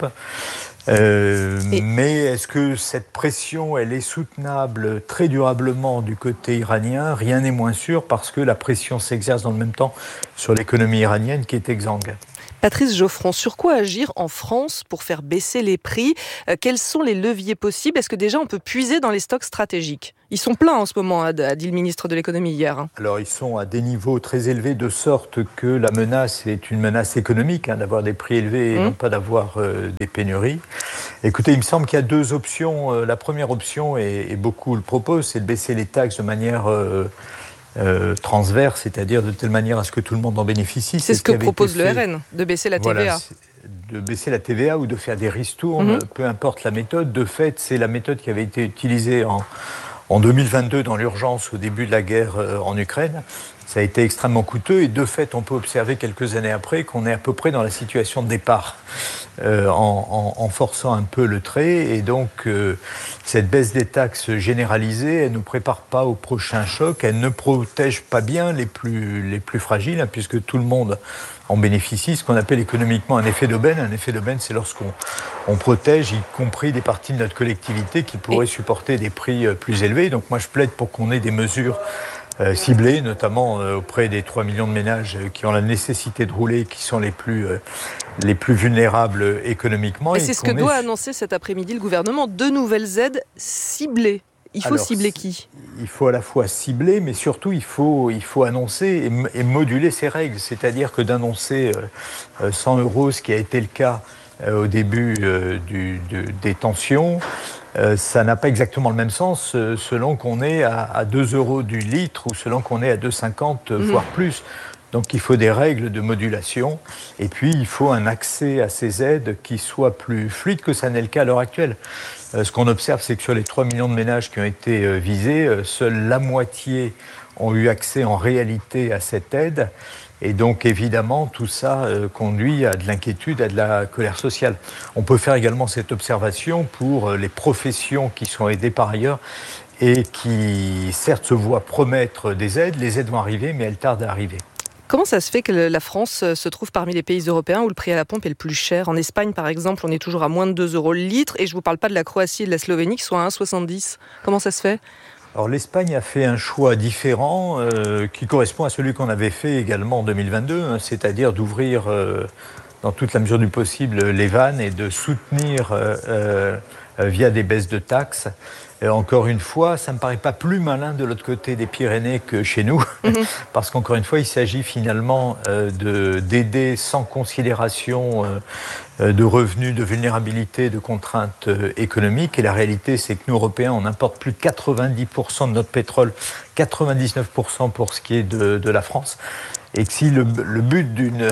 Euh, mais est-ce que cette pression, elle est soutenable très durablement du côté iranien ? Rien n'est moins sûr parce que la pression s'exerce dans le même temps sur l'économie iranienne qui est exsangue. Patrice Geoffron, sur quoi agir en France pour faire baisser les prix ? euh, Quels sont les leviers possibles ? Est-ce que déjà on peut puiser dans les stocks stratégiques ? Ils sont pleins en ce moment, a dit le ministre de l'économie hier. Hein. Alors ils sont à des niveaux très élevés de sorte que la menace est une menace économique, hein, d'avoir des prix élevés et mmh. non pas d'avoir euh, des pénuries. Écoutez, il me semble qu'il y a deux options. Euh, la première option, et, et beaucoup le proposent, c'est de baisser les taxes de manière... Euh, Euh, transverse, c'est-à-dire de telle manière à ce que tout le monde en bénéficie. C'est, c'est ce que propose le R N, de baisser la T V A. Voilà, de baisser la T V A ou de faire des ristournes, mm-hmm. peu importe la méthode. De fait, c'est la méthode qui avait été utilisée en, en deux mille vingt-deux dans l'urgence au début de la guerre euh, en Ukraine. Ça a été extrêmement coûteux et de fait, on peut observer quelques années après qu'on est à peu près dans la situation de départ euh, en, en, en forçant un peu le trait. Et donc, euh, cette baisse des taxes généralisée, elle ne nous prépare pas au prochain choc. Elle ne protège pas bien les plus, les plus fragiles, hein, puisque tout le monde en bénéficie. Ce qu'on appelle économiquement un effet d'aubaine. Un effet d'aubaine, c'est lorsqu'on on protège, y compris des parties de notre collectivité qui pourraient supporter des prix plus élevés. Donc moi, je plaide pour qu'on ait des mesures Euh, ciblés, notamment euh, auprès des trois millions de ménages euh, qui ont la nécessité de rouler, qui sont les plus, euh, les plus vulnérables économiquement. Et, et c'est ce que doit est... annoncer cet après-midi le gouvernement, deux nouvelles aides ciblées. Il faut Alors, cibler qui ? Il faut à la fois cibler, mais surtout il faut, il faut annoncer et, et moduler ces règles. C'est-à-dire que d'annoncer euh, cent euros, ce qui a été le cas euh, au début euh, du, de, des tensions, Euh, ça n'a pas exactement le même sens euh, selon qu'on est à, à deux euros du litre ou selon qu'on est à deux euros cinquante, mmh. voire plus. Donc il faut des règles de modulation et puis il faut un accès à ces aides qui soit plus fluide que ça n'est le cas à l'heure actuelle. Euh, ce qu'on observe, c'est que sur les trois millions de ménages qui ont été euh, visés, euh, seule la moitié ont eu accès en réalité à cette aide. Et donc, évidemment, tout ça euh, conduit à de l'inquiétude, à de la colère sociale. On peut faire également cette observation pour euh, les professions qui sont aidées par ailleurs et qui, certes, se voient promettre des aides. Les aides vont arriver, mais elles tardent à arriver. Comment ça se fait que la France se trouve parmi les pays européens où le prix à la pompe est le plus cher ? En Espagne, par exemple, on est toujours à moins de deux euros le litre. Et je ne vous parle pas de la Croatie et de la Slovénie qui sont à un euro soixante-dix. Comment ça se fait ? Alors l'Espagne a fait un choix différent euh, qui correspond à celui qu'on avait fait également en deux mille vingt-deux, hein, c'est-à-dire d'ouvrir euh, dans toute la mesure du possible les vannes et de soutenir euh, euh, via des baisses de taxes. Et encore une fois, ça ne me paraît pas plus malin de l'autre côté des Pyrénées que chez nous, mmh. parce qu'encore une fois, il s'agit finalement euh, de, d'aider sans considération euh, de revenus, de vulnérabilité, de contraintes euh, économiques. Et la réalité, c'est que nous, Européens, on importe plus de quatre-vingt-dix pour cent de notre pétrole, quatre-vingt-dix-neuf pour cent pour ce qui est de, de la France. Et que si le, le but d'une,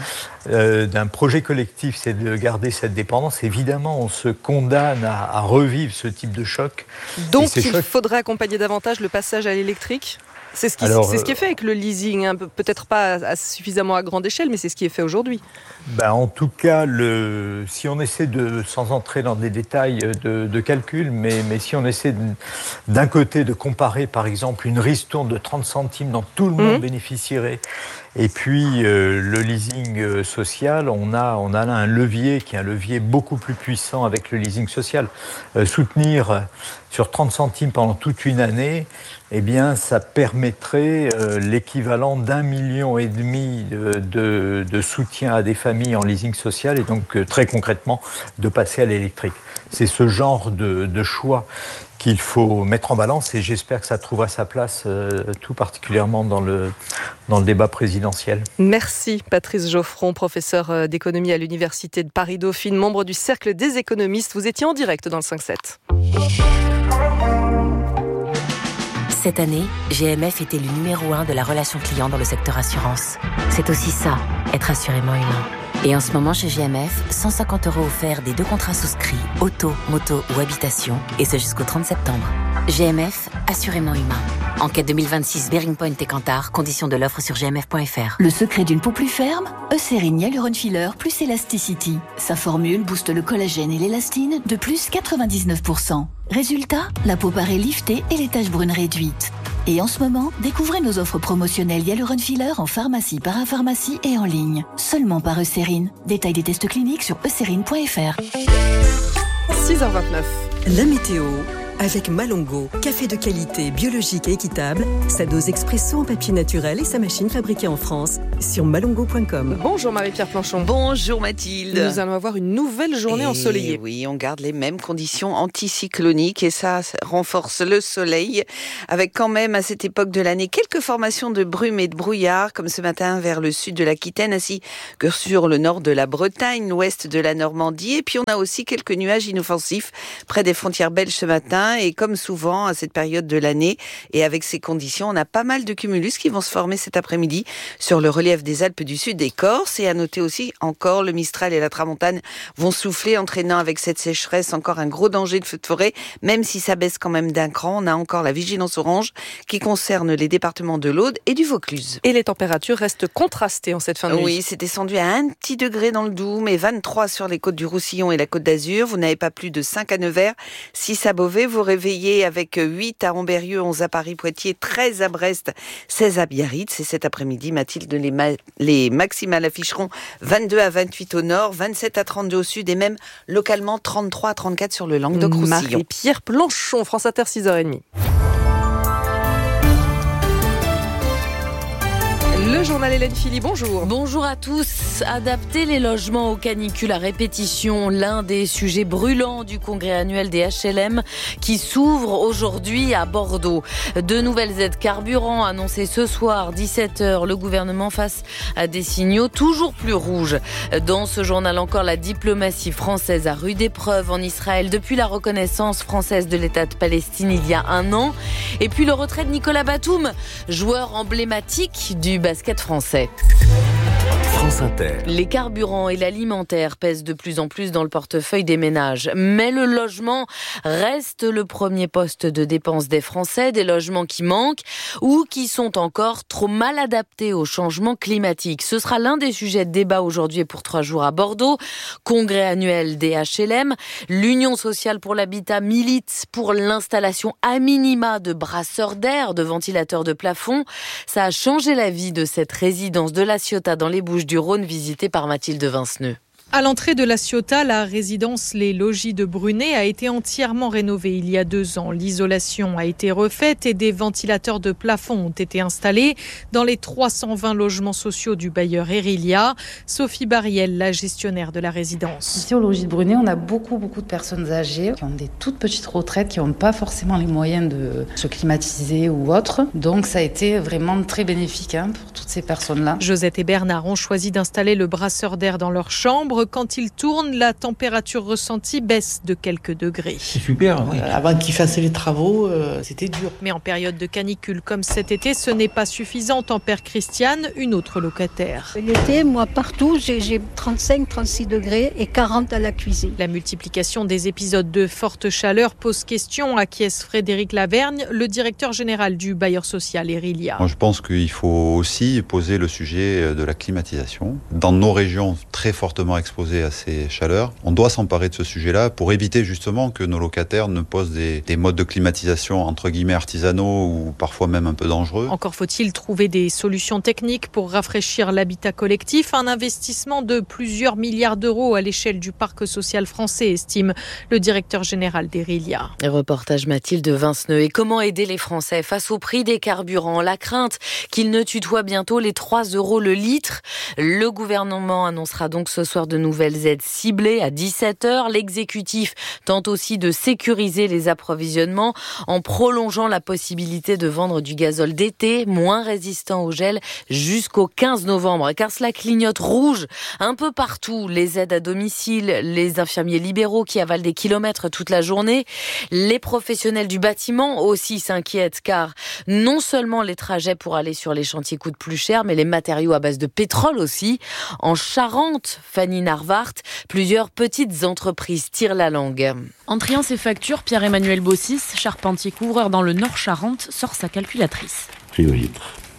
euh, d'un projet collectif, c'est de garder cette dépendance, évidemment, on se condamne à, à revivre ce type de choc. Donc, il chocs... faudrait accompagner davantage le passage à l'électrique ? C'est ce, qui, Alors, c'est ce qui est fait avec le leasing, hein, peut-être pas à, à suffisamment à grande échelle, mais c'est ce qui est fait aujourd'hui. Ben, en tout cas, le, si on essaie de, sans entrer dans des détails de, de calcul, mais, mais si on essaie de, d'un côté de comparer par exemple une ristourne de trente centimes dont tout le monde mmh. bénéficierait, et puis euh, le leasing euh, social, on a, on a là un levier qui est un levier beaucoup plus puissant avec le leasing social. Euh, soutenir sur trente centimes pendant toute une année, eh bien, ça permettrait euh, l'équivalent d'un million et demi de, de, de soutien à des familles en leasing social et donc euh, très concrètement de passer à l'électrique. C'est ce genre de, de choix qu'il faut mettre en balance et j'espère que ça trouvera sa place euh, tout particulièrement dans le, dans le débat présidentiel. Merci Patrice Geoffron, professeur d'économie à l'Université de Paris-Dauphine, membre du Cercle des économistes. Vous étiez en direct dans le cinq sept. Cette année, G M F était le numéro un de la relation client dans le secteur assurance. C'est aussi ça, être assurément humain. Et en ce moment, chez G M F, cent cinquante euros offerts des deux contrats souscrits, auto, moto ou habitation, et ce jusqu'au trente septembre. G M F, assurément humain. Enquête deux mille vingt-six, Bearing Point et Kantar, conditions de l'offre sur g m f point f r. Le secret d'une peau plus ferme, Eucérine Hyaluron Filler plus Elasticity. Sa formule booste le collagène et l'élastine de plus quatre-vingt-dix-neuf pour cent. Résultat, la peau paraît liftée et les taches brunes réduites. Et en ce moment, découvrez nos offres promotionnelles Hyaluron Filler en pharmacie, parapharmacie et en ligne. Seulement par Eucérine. Détail des tests cliniques sur eucérine point f r. six heures vingt-neuf. La météo avec Malongo, café de qualité, biologique et équitable, sa dose expresso en papier naturel et sa machine fabriquée en France sur malongo point com. Bonjour Marie-Pierre Planchon. Bonjour Mathilde. Nous allons avoir une nouvelle journée et ensoleillée. Oui, on garde les mêmes conditions anticycloniques et ça renforce le soleil avec quand même à cette époque de l'année quelques formations de brume et de brouillard comme ce matin vers le sud de l'Aquitaine ainsi que sur le nord de la Bretagne, l'ouest de la Normandie et puis on a aussi quelques nuages inoffensifs près des frontières belges ce matin. Et comme souvent à cette période de l'année et avec ces conditions, on a pas mal de cumulus qui vont se former cet après-midi sur le relief des Alpes du Sud et Corse. Et à noter aussi encore le Mistral et la Tramontane vont souffler, entraînant avec cette sécheresse encore un gros danger de feu de forêt. Même si ça baisse quand même d'un cran, on a encore la vigilance orange qui concerne les départements de l'Aude et du Vaucluse. Et les températures restent contrastées en cette fin de nuit. Oui, c'est descendu à un petit degré dans le Doubs, mais vingt-trois sur les côtes du Roussillon et la Côte d'Azur. Vous n'avez pas plus de cinq à Nevers, six à Beauvais. Vous réveillez avec huit à Ambérieu, onze à Paris-Poitiers, treize à Brest, seize à Biarritz. Et cet après-midi, Mathilde, les, ma- les maximales afficheront vingt-deux à vingt-huit au nord, vingt-sept à trente-deux au sud et même localement trente-trois à trente-quatre sur le Languedoc-Roussillon. Marie-Pierre Planchon, France Inter, six heures trente. Le journal Hélène Philly, bonjour. Bonjour à tous. Adapter les logements aux canicules à répétition, l'un des sujets brûlants du congrès annuel des H L M qui s'ouvre aujourd'hui à Bordeaux. De nouvelles aides carburant annoncées ce soir, dix-sept heures, le gouvernement face à des signaux toujours plus rouges. Dans ce journal encore, la diplomatie française à rude épreuve en Israël depuis la reconnaissance française de l'État de Palestine il y a un an. Et puis le retrait de Nicolas Batum, joueur emblématique du basket français. France Inter. Les carburants et l'alimentaire pèsent de plus en plus dans le portefeuille des ménages. Mais le logement reste le premier poste de dépense des Français, des logements qui manquent ou qui sont encore trop mal adaptés au changement climatique. Ce sera l'un des sujets de débat aujourd'hui et pour trois jours à Bordeaux. Congrès annuel des H L M. L'Union sociale pour l'habitat milite pour l'installation à minima de brasseurs d'air, de ventilateurs de plafond. Ça a changé la vie de cette résidence de La Ciotat dans les Bouches-du-Rhône visitée par Mathilde Vinceneux. À l'entrée de La Ciotat, la résidence Les Logis de Brunet a été entièrement rénovée il y a deux ans. L'isolation a été refaite et des ventilateurs de plafond ont été installés dans les trois cent vingt logements sociaux du bailleur Erilia. Sophie Bariel, la gestionnaire de la résidence. Ici au Logis de Brunet, on a beaucoup beaucoup de personnes âgées qui ont des toutes petites retraites, qui n'ont pas forcément les moyens de se climatiser ou autre. Donc ça a été vraiment très bénéfique hein, pour toutes ces personnes-là. Josette et Bernard ont choisi d'installer le brasseur d'air dans leur chambre. Quand il tourne, la température ressentie baisse de quelques degrés. C'est super. Oui. Euh, avant qu'ils fassent les travaux, euh, c'était dur. Mais en période de canicule comme cet été, ce n'est pas suffisant, tempère Christiane, une autre locataire. L'été, moi, partout, j'ai, j'ai trente-cinq, trente-six degrés et quarante à la cuisine. La multiplication des épisodes de forte chaleur pose question, acquiesce Frédéric Lavergne, le directeur général du bailleur social Erilia. Moi, je pense qu'il faut aussi poser le sujet de la climatisation. Dans nos régions très fortement exposées à ces chaleurs, on doit s'emparer de ce sujet-là pour éviter justement que nos locataires ne posent des, des modes de climatisation entre guillemets artisanaux ou parfois même un peu dangereux. Encore faut-il trouver des solutions techniques pour rafraîchir l'habitat collectif. Un investissement de plusieurs milliards d'euros à l'échelle du parc social français, estime le directeur général d'Erilia. Reportage Mathilde Vinceneux. Et comment aider les Français face au prix des carburants? La crainte qu'ils ne tutoient bientôt les trois euros le litre. Le gouvernement annoncera donc ce soir de de nouvelles aides ciblées à dix-sept heures. L'exécutif tente aussi de sécuriser les approvisionnements en prolongeant la possibilité de vendre du gazole d'été moins résistant au gel jusqu'au quinze novembre. Car cela clignote rouge un peu partout. Les aides à domicile, les infirmiers libéraux qui avalent des kilomètres toute la journée. Les professionnels du bâtiment aussi s'inquiètent car non seulement les trajets pour aller sur les chantiers coûtent plus cher, mais les matériaux à base de pétrole aussi. En Charente, Fanny Narvart, plusieurs petites entreprises tirent la langue. En triant ses factures, Pierre-Emmanuel Bossis, charpentier couvreur dans le Nord Charente, sort sa calculatrice. Prix au litre.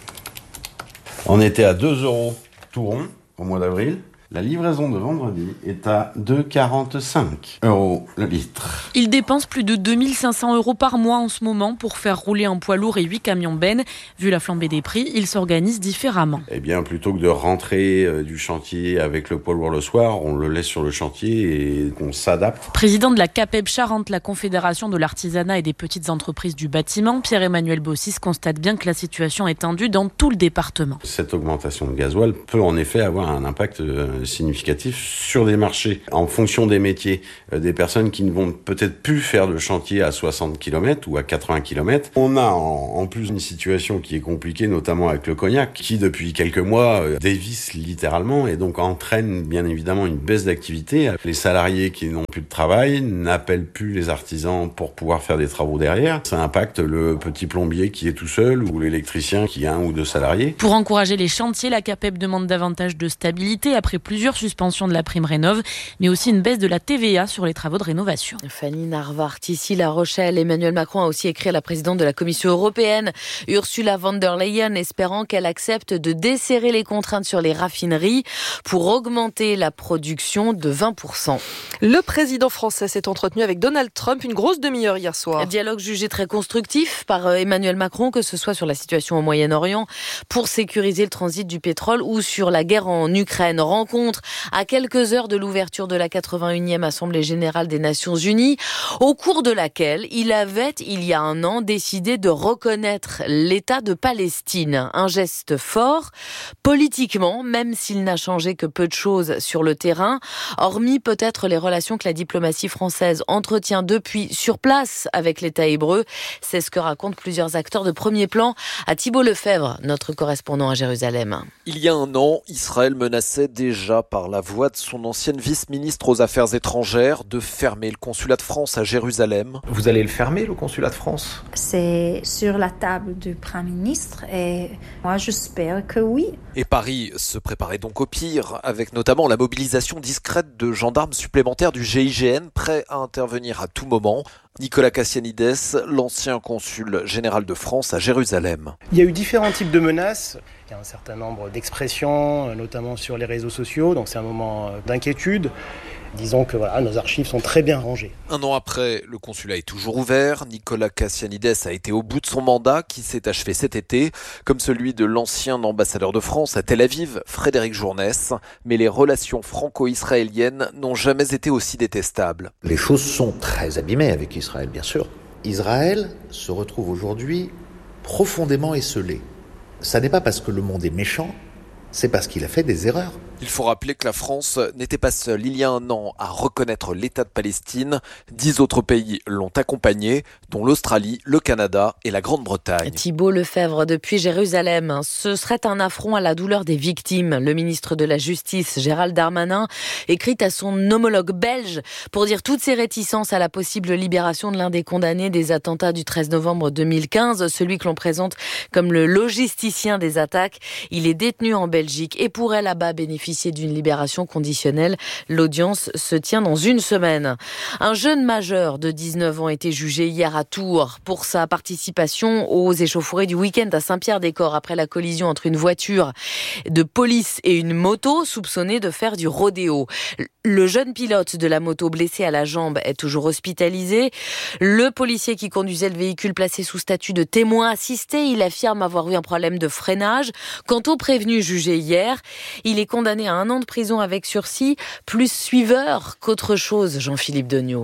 On était à deux euros tout rond au mois d'avril. La livraison de vendredi est à deux virgule quarante-cinq euros le litre. Il dépense plus de deux mille cinq cents euros par mois en ce moment pour faire rouler un poids lourd et huit camions bennes. Vu la flambée des prix, il s'organise différemment. Eh bien, plutôt que de rentrer euh, du chantier avec le poids lourd le soir, on le laisse sur le chantier et on s'adapte. Président de la CAPEB Charente, la Confédération de l'artisanat et des petites entreprises du bâtiment, Pierre-Emmanuel Bossis constate bien que la situation est tendue dans tout le département. Cette augmentation de gasoil peut en effet avoir un impact euh, significatif sur des marchés. En fonction des métiers, euh, des personnes qui ne vont peut-être plus faire de chantier à soixante kilomètres ou à quatre-vingts kilomètres. On a en, en plus une situation qui est compliquée, notamment avec le cognac, qui depuis quelques mois euh, dévisse littéralement et donc entraîne bien évidemment une baisse d'activité. Les salariés qui n'ont plus de travail n'appellent plus les artisans pour pouvoir faire des travaux derrière. Ça impacte le petit plombier qui est tout seul ou l'électricien qui a un ou deux salariés. Pour encourager les chantiers, la CAPEB demande davantage de stabilité après plusieurs suspensions de la prime rénov', mais aussi une baisse de la T V A sur les travaux de rénovation. Fanny Narvart, ici La Rochelle. Emmanuel Macron a aussi écrit à la présidente de la Commission européenne, Ursula von der Leyen, espérant qu'elle accepte de desserrer les contraintes sur les raffineries pour augmenter la production de vingt pour cent. Le président français s'est entretenu avec Donald Trump une grosse demi-heure hier soir. Un dialogue jugé très constructif par Emmanuel Macron, que ce soit sur la situation au Moyen-Orient pour sécuriser le transit du pétrole ou sur la guerre en Ukraine. Rencontre à quelques heures de l'ouverture de la quatre-vingt-unième Assemblée générale des Nations Unies, au cours de laquelle il avait, il y a un an, décidé de reconnaître l'État de Palestine. Un geste fort, politiquement, même s'il n'a changé que peu de choses sur le terrain, hormis peut-être les relations que la diplomatie française entretient depuis sur place avec l'État hébreu. C'est ce que racontent plusieurs acteurs de premier plan à Thibault Lefebvre, notre correspondant à Jérusalem. Il y a un an, Israël menaçait déjà par la voix de son ancienne vice-ministre aux Affaires étrangères de fermer le consulat de France à Jérusalem. Vous allez le fermer, le consulat de France ? C'est sur la table du Premier ministre et moi j'espère que oui. Et Paris se préparait donc au pire, avec notamment la mobilisation discrète de gendarmes supplémentaires du G I G N prêts à intervenir à tout moment. Nicolas Cassianides, l'ancien consul général de France à Jérusalem. Il y a eu différents types de menaces. Il y a un certain nombre d'expressions, notamment sur les réseaux sociaux, donc c'est un moment d'inquiétude. Disons que voilà, nos archives sont très bien rangées. Un an après, le consulat est toujours ouvert. Nicolas Cassianides a été au bout de son mandat qui s'est achevé cet été, comme celui de l'ancien ambassadeur de France à Tel Aviv, Frédéric Journès. Mais les relations franco-israéliennes n'ont jamais été aussi détestables. Les choses sont très abîmées avec Israël, bien sûr. Israël se retrouve aujourd'hui profondément esseulé. Ça n'est pas parce que le monde est méchant, c'est parce qu'il a fait des erreurs. Il faut rappeler que la France n'était pas seule il y a un an à reconnaître l'État de Palestine. Dix autres pays l'ont accompagné, dont l'Australie, le Canada et la Grande-Bretagne. Thibault Lefebvre depuis Jérusalem. Ce serait un affront à la douleur des victimes. Le ministre de la Justice, Gérald Darmanin, écrit à son homologue belge pour dire toutes ses réticences à la possible libération de l'un des condamnés des attentats du treize novembre deux mille quinze, celui que l'on présente comme le logisticien des attaques. Il est détenu en Belgique et pourrait là-bas bénéficier d'une libération conditionnelle. L'audience se tient dans une semaine. Un jeune majeur de dix-neuf ans a été jugé hier à Tours pour sa participation aux échauffourées du week-end à Saint-Pierre-des-Corps après la collision entre une voiture de police et une moto soupçonnée de faire du rodéo. Le jeune pilote de la moto blessé à la jambe est toujours hospitalisé. Le policier qui conduisait le véhicule placé sous statut de témoin assisté, il affirme avoir eu un problème de freinage. Quant au prévenu jugé hier, il est condamné à un an de prison avec sursis, plus suiveur qu'autre chose, Jean-Philippe Degnaud.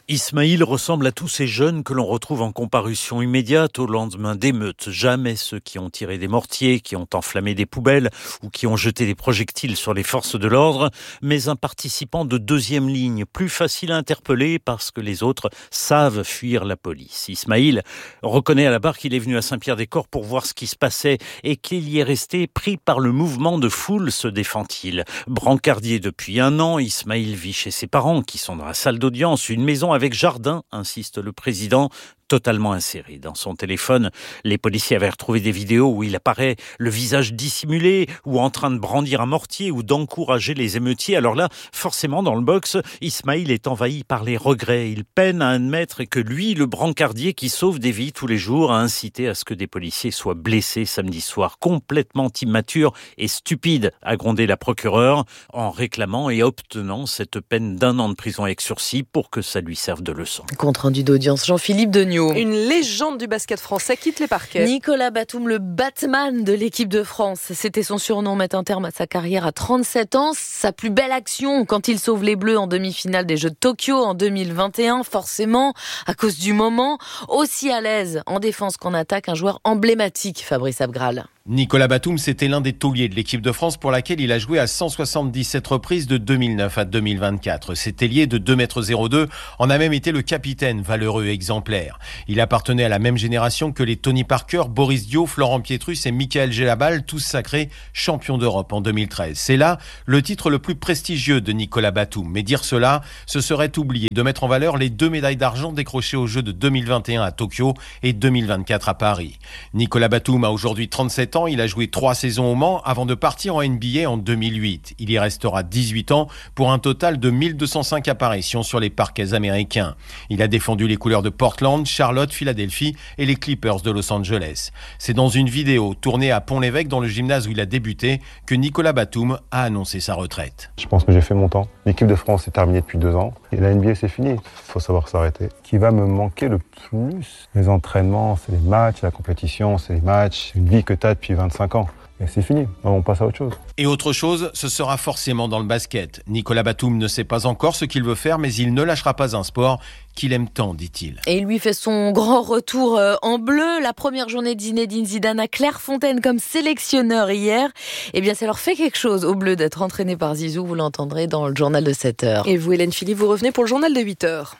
Ismaïl ressemble à tous ces jeunes que l'on retrouve en comparution immédiate au lendemain d'émeutes. Jamais ceux qui ont tiré des mortiers, qui ont enflammé des poubelles ou qui ont jeté des projectiles sur les forces de l'ordre, mais un participant de deuxième ligne, plus facile à interpeller parce que les autres savent fuir la police. Ismaïl reconnaît à la barre qu'il est venu à Saint-Pierre-des-Corps pour voir ce qui se passait et qu'il y est resté pris par le mouvement de foule, se défend-il. Brancardier depuis un an, Ismaïl vit chez ses parents qui sont dans la salle d'audience, une maison avec jardin, insiste le président, totalement inséré. Dans son téléphone, les policiers avaient retrouvé des vidéos où il apparaît le visage dissimulé ou en train de brandir un mortier ou d'encourager les émeutiers. Alors là, forcément, dans le box, Ismaïl est envahi par les regrets. Il peine à admettre que lui, le brancardier qui sauve des vies tous les jours, a incité à ce que des policiers soient blessés samedi soir. Complètement immature et stupide, a grondé la procureure en réclamant et obtenant cette peine d'un an de prison avec sursis pour que ça lui serve de leçon. Compte rendu d'audience, Jean-Philippe Degnaud. Une légende du basket français quitte les parquets. Nicolas Batum, le Batman de l'équipe de France. C'était son surnom, met un terme à sa carrière à trente-sept ans. Sa plus belle action quand il sauve les Bleus en demi-finale des Jeux de Tokyo en deux mille vingt et un. Forcément, à cause du moment, aussi à l'aise en défense qu'en attaque, un joueur emblématique, Fabrice Abgral. Nicolas Batum, c'était l'un des tauliers de l'équipe de France pour laquelle il a joué à cent soixante-dix-sept reprises de deux mille neuf à deux mille vingt-quatre. Cet ailier de deux mètres zéro deux en a même été le capitaine, valeureux exemplaire. Il appartenait à la même génération que les Tony Parker, Boris Dio, Florent Pietrus et Michael Gelabal, tous sacrés champions d'Europe en deux mille treize. C'est là le titre le plus prestigieux de Nicolas Batum. Mais dire cela, ce serait oublier de mettre en valeur les deux médailles d'argent décrochées aux Jeux de deux mille vingt et un à Tokyo et deux mille vingt-quatre à Paris. Nicolas Batum a aujourd'hui trente-sept ans. Il a joué trois saisons au Mans avant de partir en N B A en deux mille huit. Il y restera dix-huit ans pour un total de mille deux cent cinq apparitions sur les parquets américains. Il a défendu les couleurs de Portland, Charlotte, Philadelphie et les Clippers de Los Angeles. C'est dans une vidéo tournée à Pont-l'Évêque, dans le gymnase où il a débuté, que Nicolas Batum a annoncé sa retraite. Je pense que j'ai fait mon temps. L'équipe de France est terminée depuis deux ans. Et la N B A, c'est fini. Il faut savoir s'arrêter. Ce qui va me manquer le plus, les entraînements, c'est les matchs, la compétition, c'est les matchs, une vie que tu as depuis vingt-cinq ans. Et c'est fini, on passe à autre chose. Et autre chose, ce sera forcément dans le basket. Nicolas Batum ne sait pas encore ce qu'il veut faire, mais il ne lâchera pas un sport qu'il aime tant, dit-il. Et il lui fait son grand retour en bleu. La première journée de Zinedine Zidane à Clairefontaine comme sélectionneur hier. Eh bien, ça leur fait quelque chose aux Bleus d'être entraînés par Zizou. Vous l'entendrez dans le journal de sept heures. Et vous, Hélène Philippe, vous revenez pour le journal de huit heures.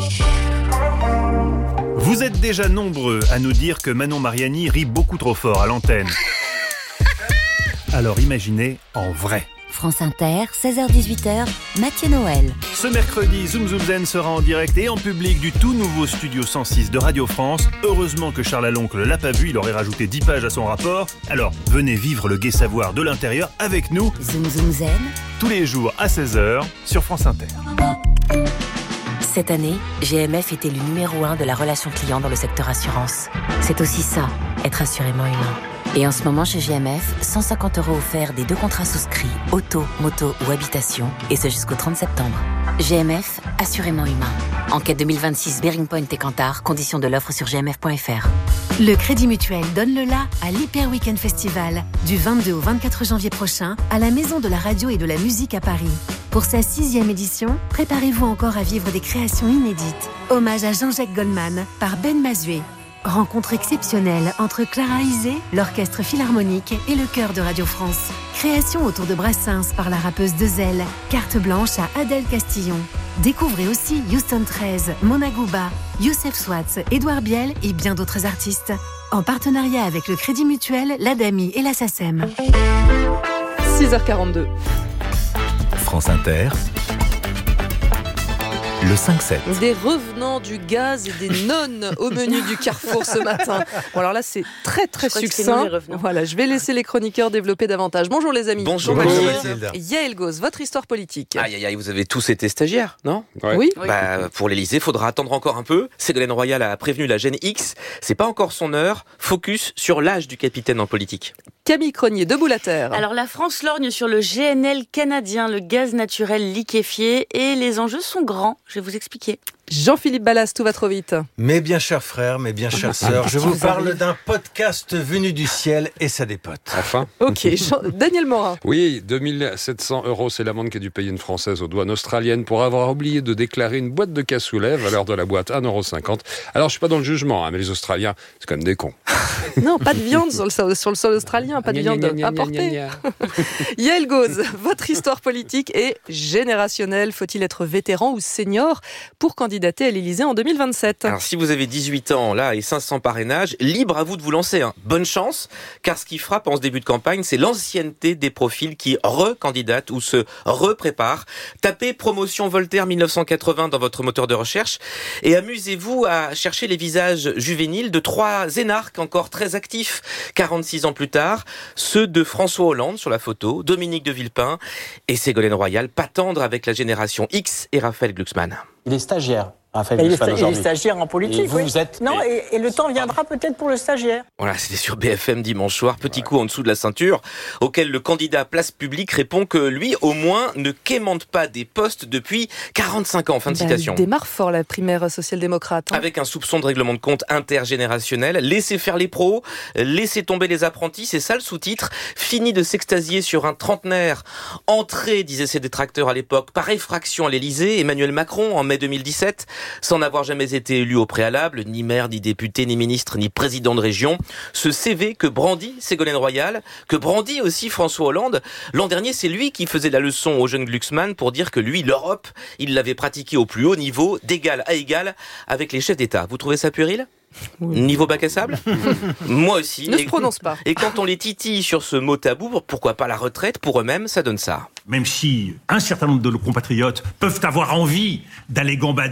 Vous êtes déjà nombreux à nous dire que Manon Mariani rit beaucoup trop fort à l'antenne. Alors imaginez en vrai. France Inter, seize heures dix-huit heures, Mathieu Noël. Ce mercredi, Zoom Zoom Zen sera en direct et en public du tout nouveau Studio cent six de Radio France. Heureusement que Charles Aloncle l'a pas vu, il aurait rajouté dix pages à son rapport. Alors, venez vivre le gai savoir de l'intérieur avec nous. Zoom Zoom Zen. Tous les jours à seize heures sur France Inter. Cette année, G M F était le numéro un de la relation client dans le secteur assurance. C'est aussi ça, être assurément humain. Et en ce moment, chez G M F, cent cinquante euros offerts des deux contrats souscrits, auto, moto ou habitation, et ce jusqu'au trente septembre. G M F, assurément humain. Enquête deux mille vingt-six, Bearing Point et Kantar, conditions de l'offre sur g m f point f r. Le Crédit Mutuel donne le la à l'Hyper Weekend Festival, du vingt-deux au vingt-quatre janvier prochain, à la Maison de la Radio et de la Musique à Paris. Pour sa sixième édition, préparez-vous encore à vivre des créations inédites. Hommage à Jean-Jacques Goldman par Ben Mazué. Rencontre exceptionnelle entre Clara Isé, l'Orchestre Philharmonique et le Chœur de Radio France. Création autour de Brassens par la rappeuse Dezel. Carte blanche à Adèle Castillon. Découvrez aussi Houston treize, Mona Gouba, Youssef Swatz, Édouard Biel et bien d'autres artistes. En partenariat avec le Crédit Mutuel, l'Adami et la SACEM. six heures quarante-deux. France Inter. Le cinq sept. Des revenants du gaz et des nonnes au menu du Carrefour ce matin. Bon alors là c'est très très succinct. Voilà, je vais laisser les chroniqueurs développer davantage. Bonjour les amis. Bonjour, Bonjour Mathilde. Yael Gauze, votre histoire politique. Aïe aïe aïe, vous avez tous été stagiaires, non ? Ouais. Oui. Bah, pour l'Élysée, faudra attendre encore un peu. Ségolène Royal a prévenu la gêne X. C'est pas encore son heure. Focus sur l'âge du capitaine en politique. Camille Cronier, debout la terre. Alors la France lorgne sur le G N L canadien, le gaz naturel liquéfié, et les enjeux sont grands. Je vais vous expliquer. Jean-Philippe Ballas, tout va trop vite. Mes bien chers frères, mes bien chères sœurs, je vous parle d'un podcast venu du ciel et ça dépote. Enfin. Ok, Jean- Daniel Morin. Oui, deux mille sept cents euros, c'est l'amende qui est dû payer une Française aux douanes australiennes pour avoir oublié de déclarer une boîte de cassoulet, valeur de la boîte un euro cinquante. Alors, je suis pas dans le jugement, hein, mais les Australiens, c'est quand même des cons. Non, pas de viande sur le sol, sur le sol australien, pas de Gna, viande gna, gna, importée. gna, Yael Gauze, votre histoire politique est générationnelle. Faut-il être vétéran ou senior pour candidater à l'Élysée en deux mille vingt-sept? Alors, si vous avez dix-huit ans, là, et cinq cents parrainages, libre à vous de vous lancer. Hein. Bonne chance, car ce qui frappe en ce début de campagne, c'est l'ancienneté des profils qui recandidatent ou se repréparent. Tapez promotion Voltaire mille neuf cent quatre-vingts dans votre moteur de recherche et amusez-vous à chercher les visages juvéniles de trois énarques encore très actifs, quarante-six ans plus tard, ceux de François Hollande sur la photo, Dominique de Villepin et Ségolène Royal, pas tendre avec la génération X et Raphaël Glucksmann. Il est stagiaire. Raphaël il, est Glucksmann, sta- il est aujourd'hui. stagiaire en politique, Et vous, oui. vous êtes... Non, et, et le temps viendra peut-être pour le stagiaire. Voilà, c'était sur B F M dimanche soir, petit coup en dessous de la ceinture, auquel le candidat Place Publique répond que lui, au moins, ne quémande pas des postes depuis quarante-cinq ans. Fin de Bah, citation. il démarre fort la primaire social-démocrate. hein. Avec un soupçon de règlement de compte intergénérationnel, laissez faire les pros, laissez tomber les apprentis, c'est ça le sous-titre. Fini de s'extasier sur un trentenaire. Entré, disaient ses détracteurs à l'époque, par effraction à l'Élysée, Emmanuel Macron en mai deux mille dix-sept, sans n'avoir jamais été élu au préalable, ni maire, ni député, ni ministre, ni président de région. Ce C V que brandit Ségolène Royal, que brandit aussi François Hollande. L'an dernier, c'est lui qui faisait la leçon au jeune Glucksmann pour dire que lui, l'Europe, il l'avait pratiquée au plus haut niveau, d'égal à égal, avec les chefs d'État. Vous trouvez ça puéril ? Niveau bac à sable? Moi aussi. Ne et, se prononce pas. Et quand on les titille sur ce mot tabou, pourquoi pas la retraite pour eux-mêmes, ça donne ça. Même si un certain nombre de nos compatriotes peuvent avoir envie d'aller gambader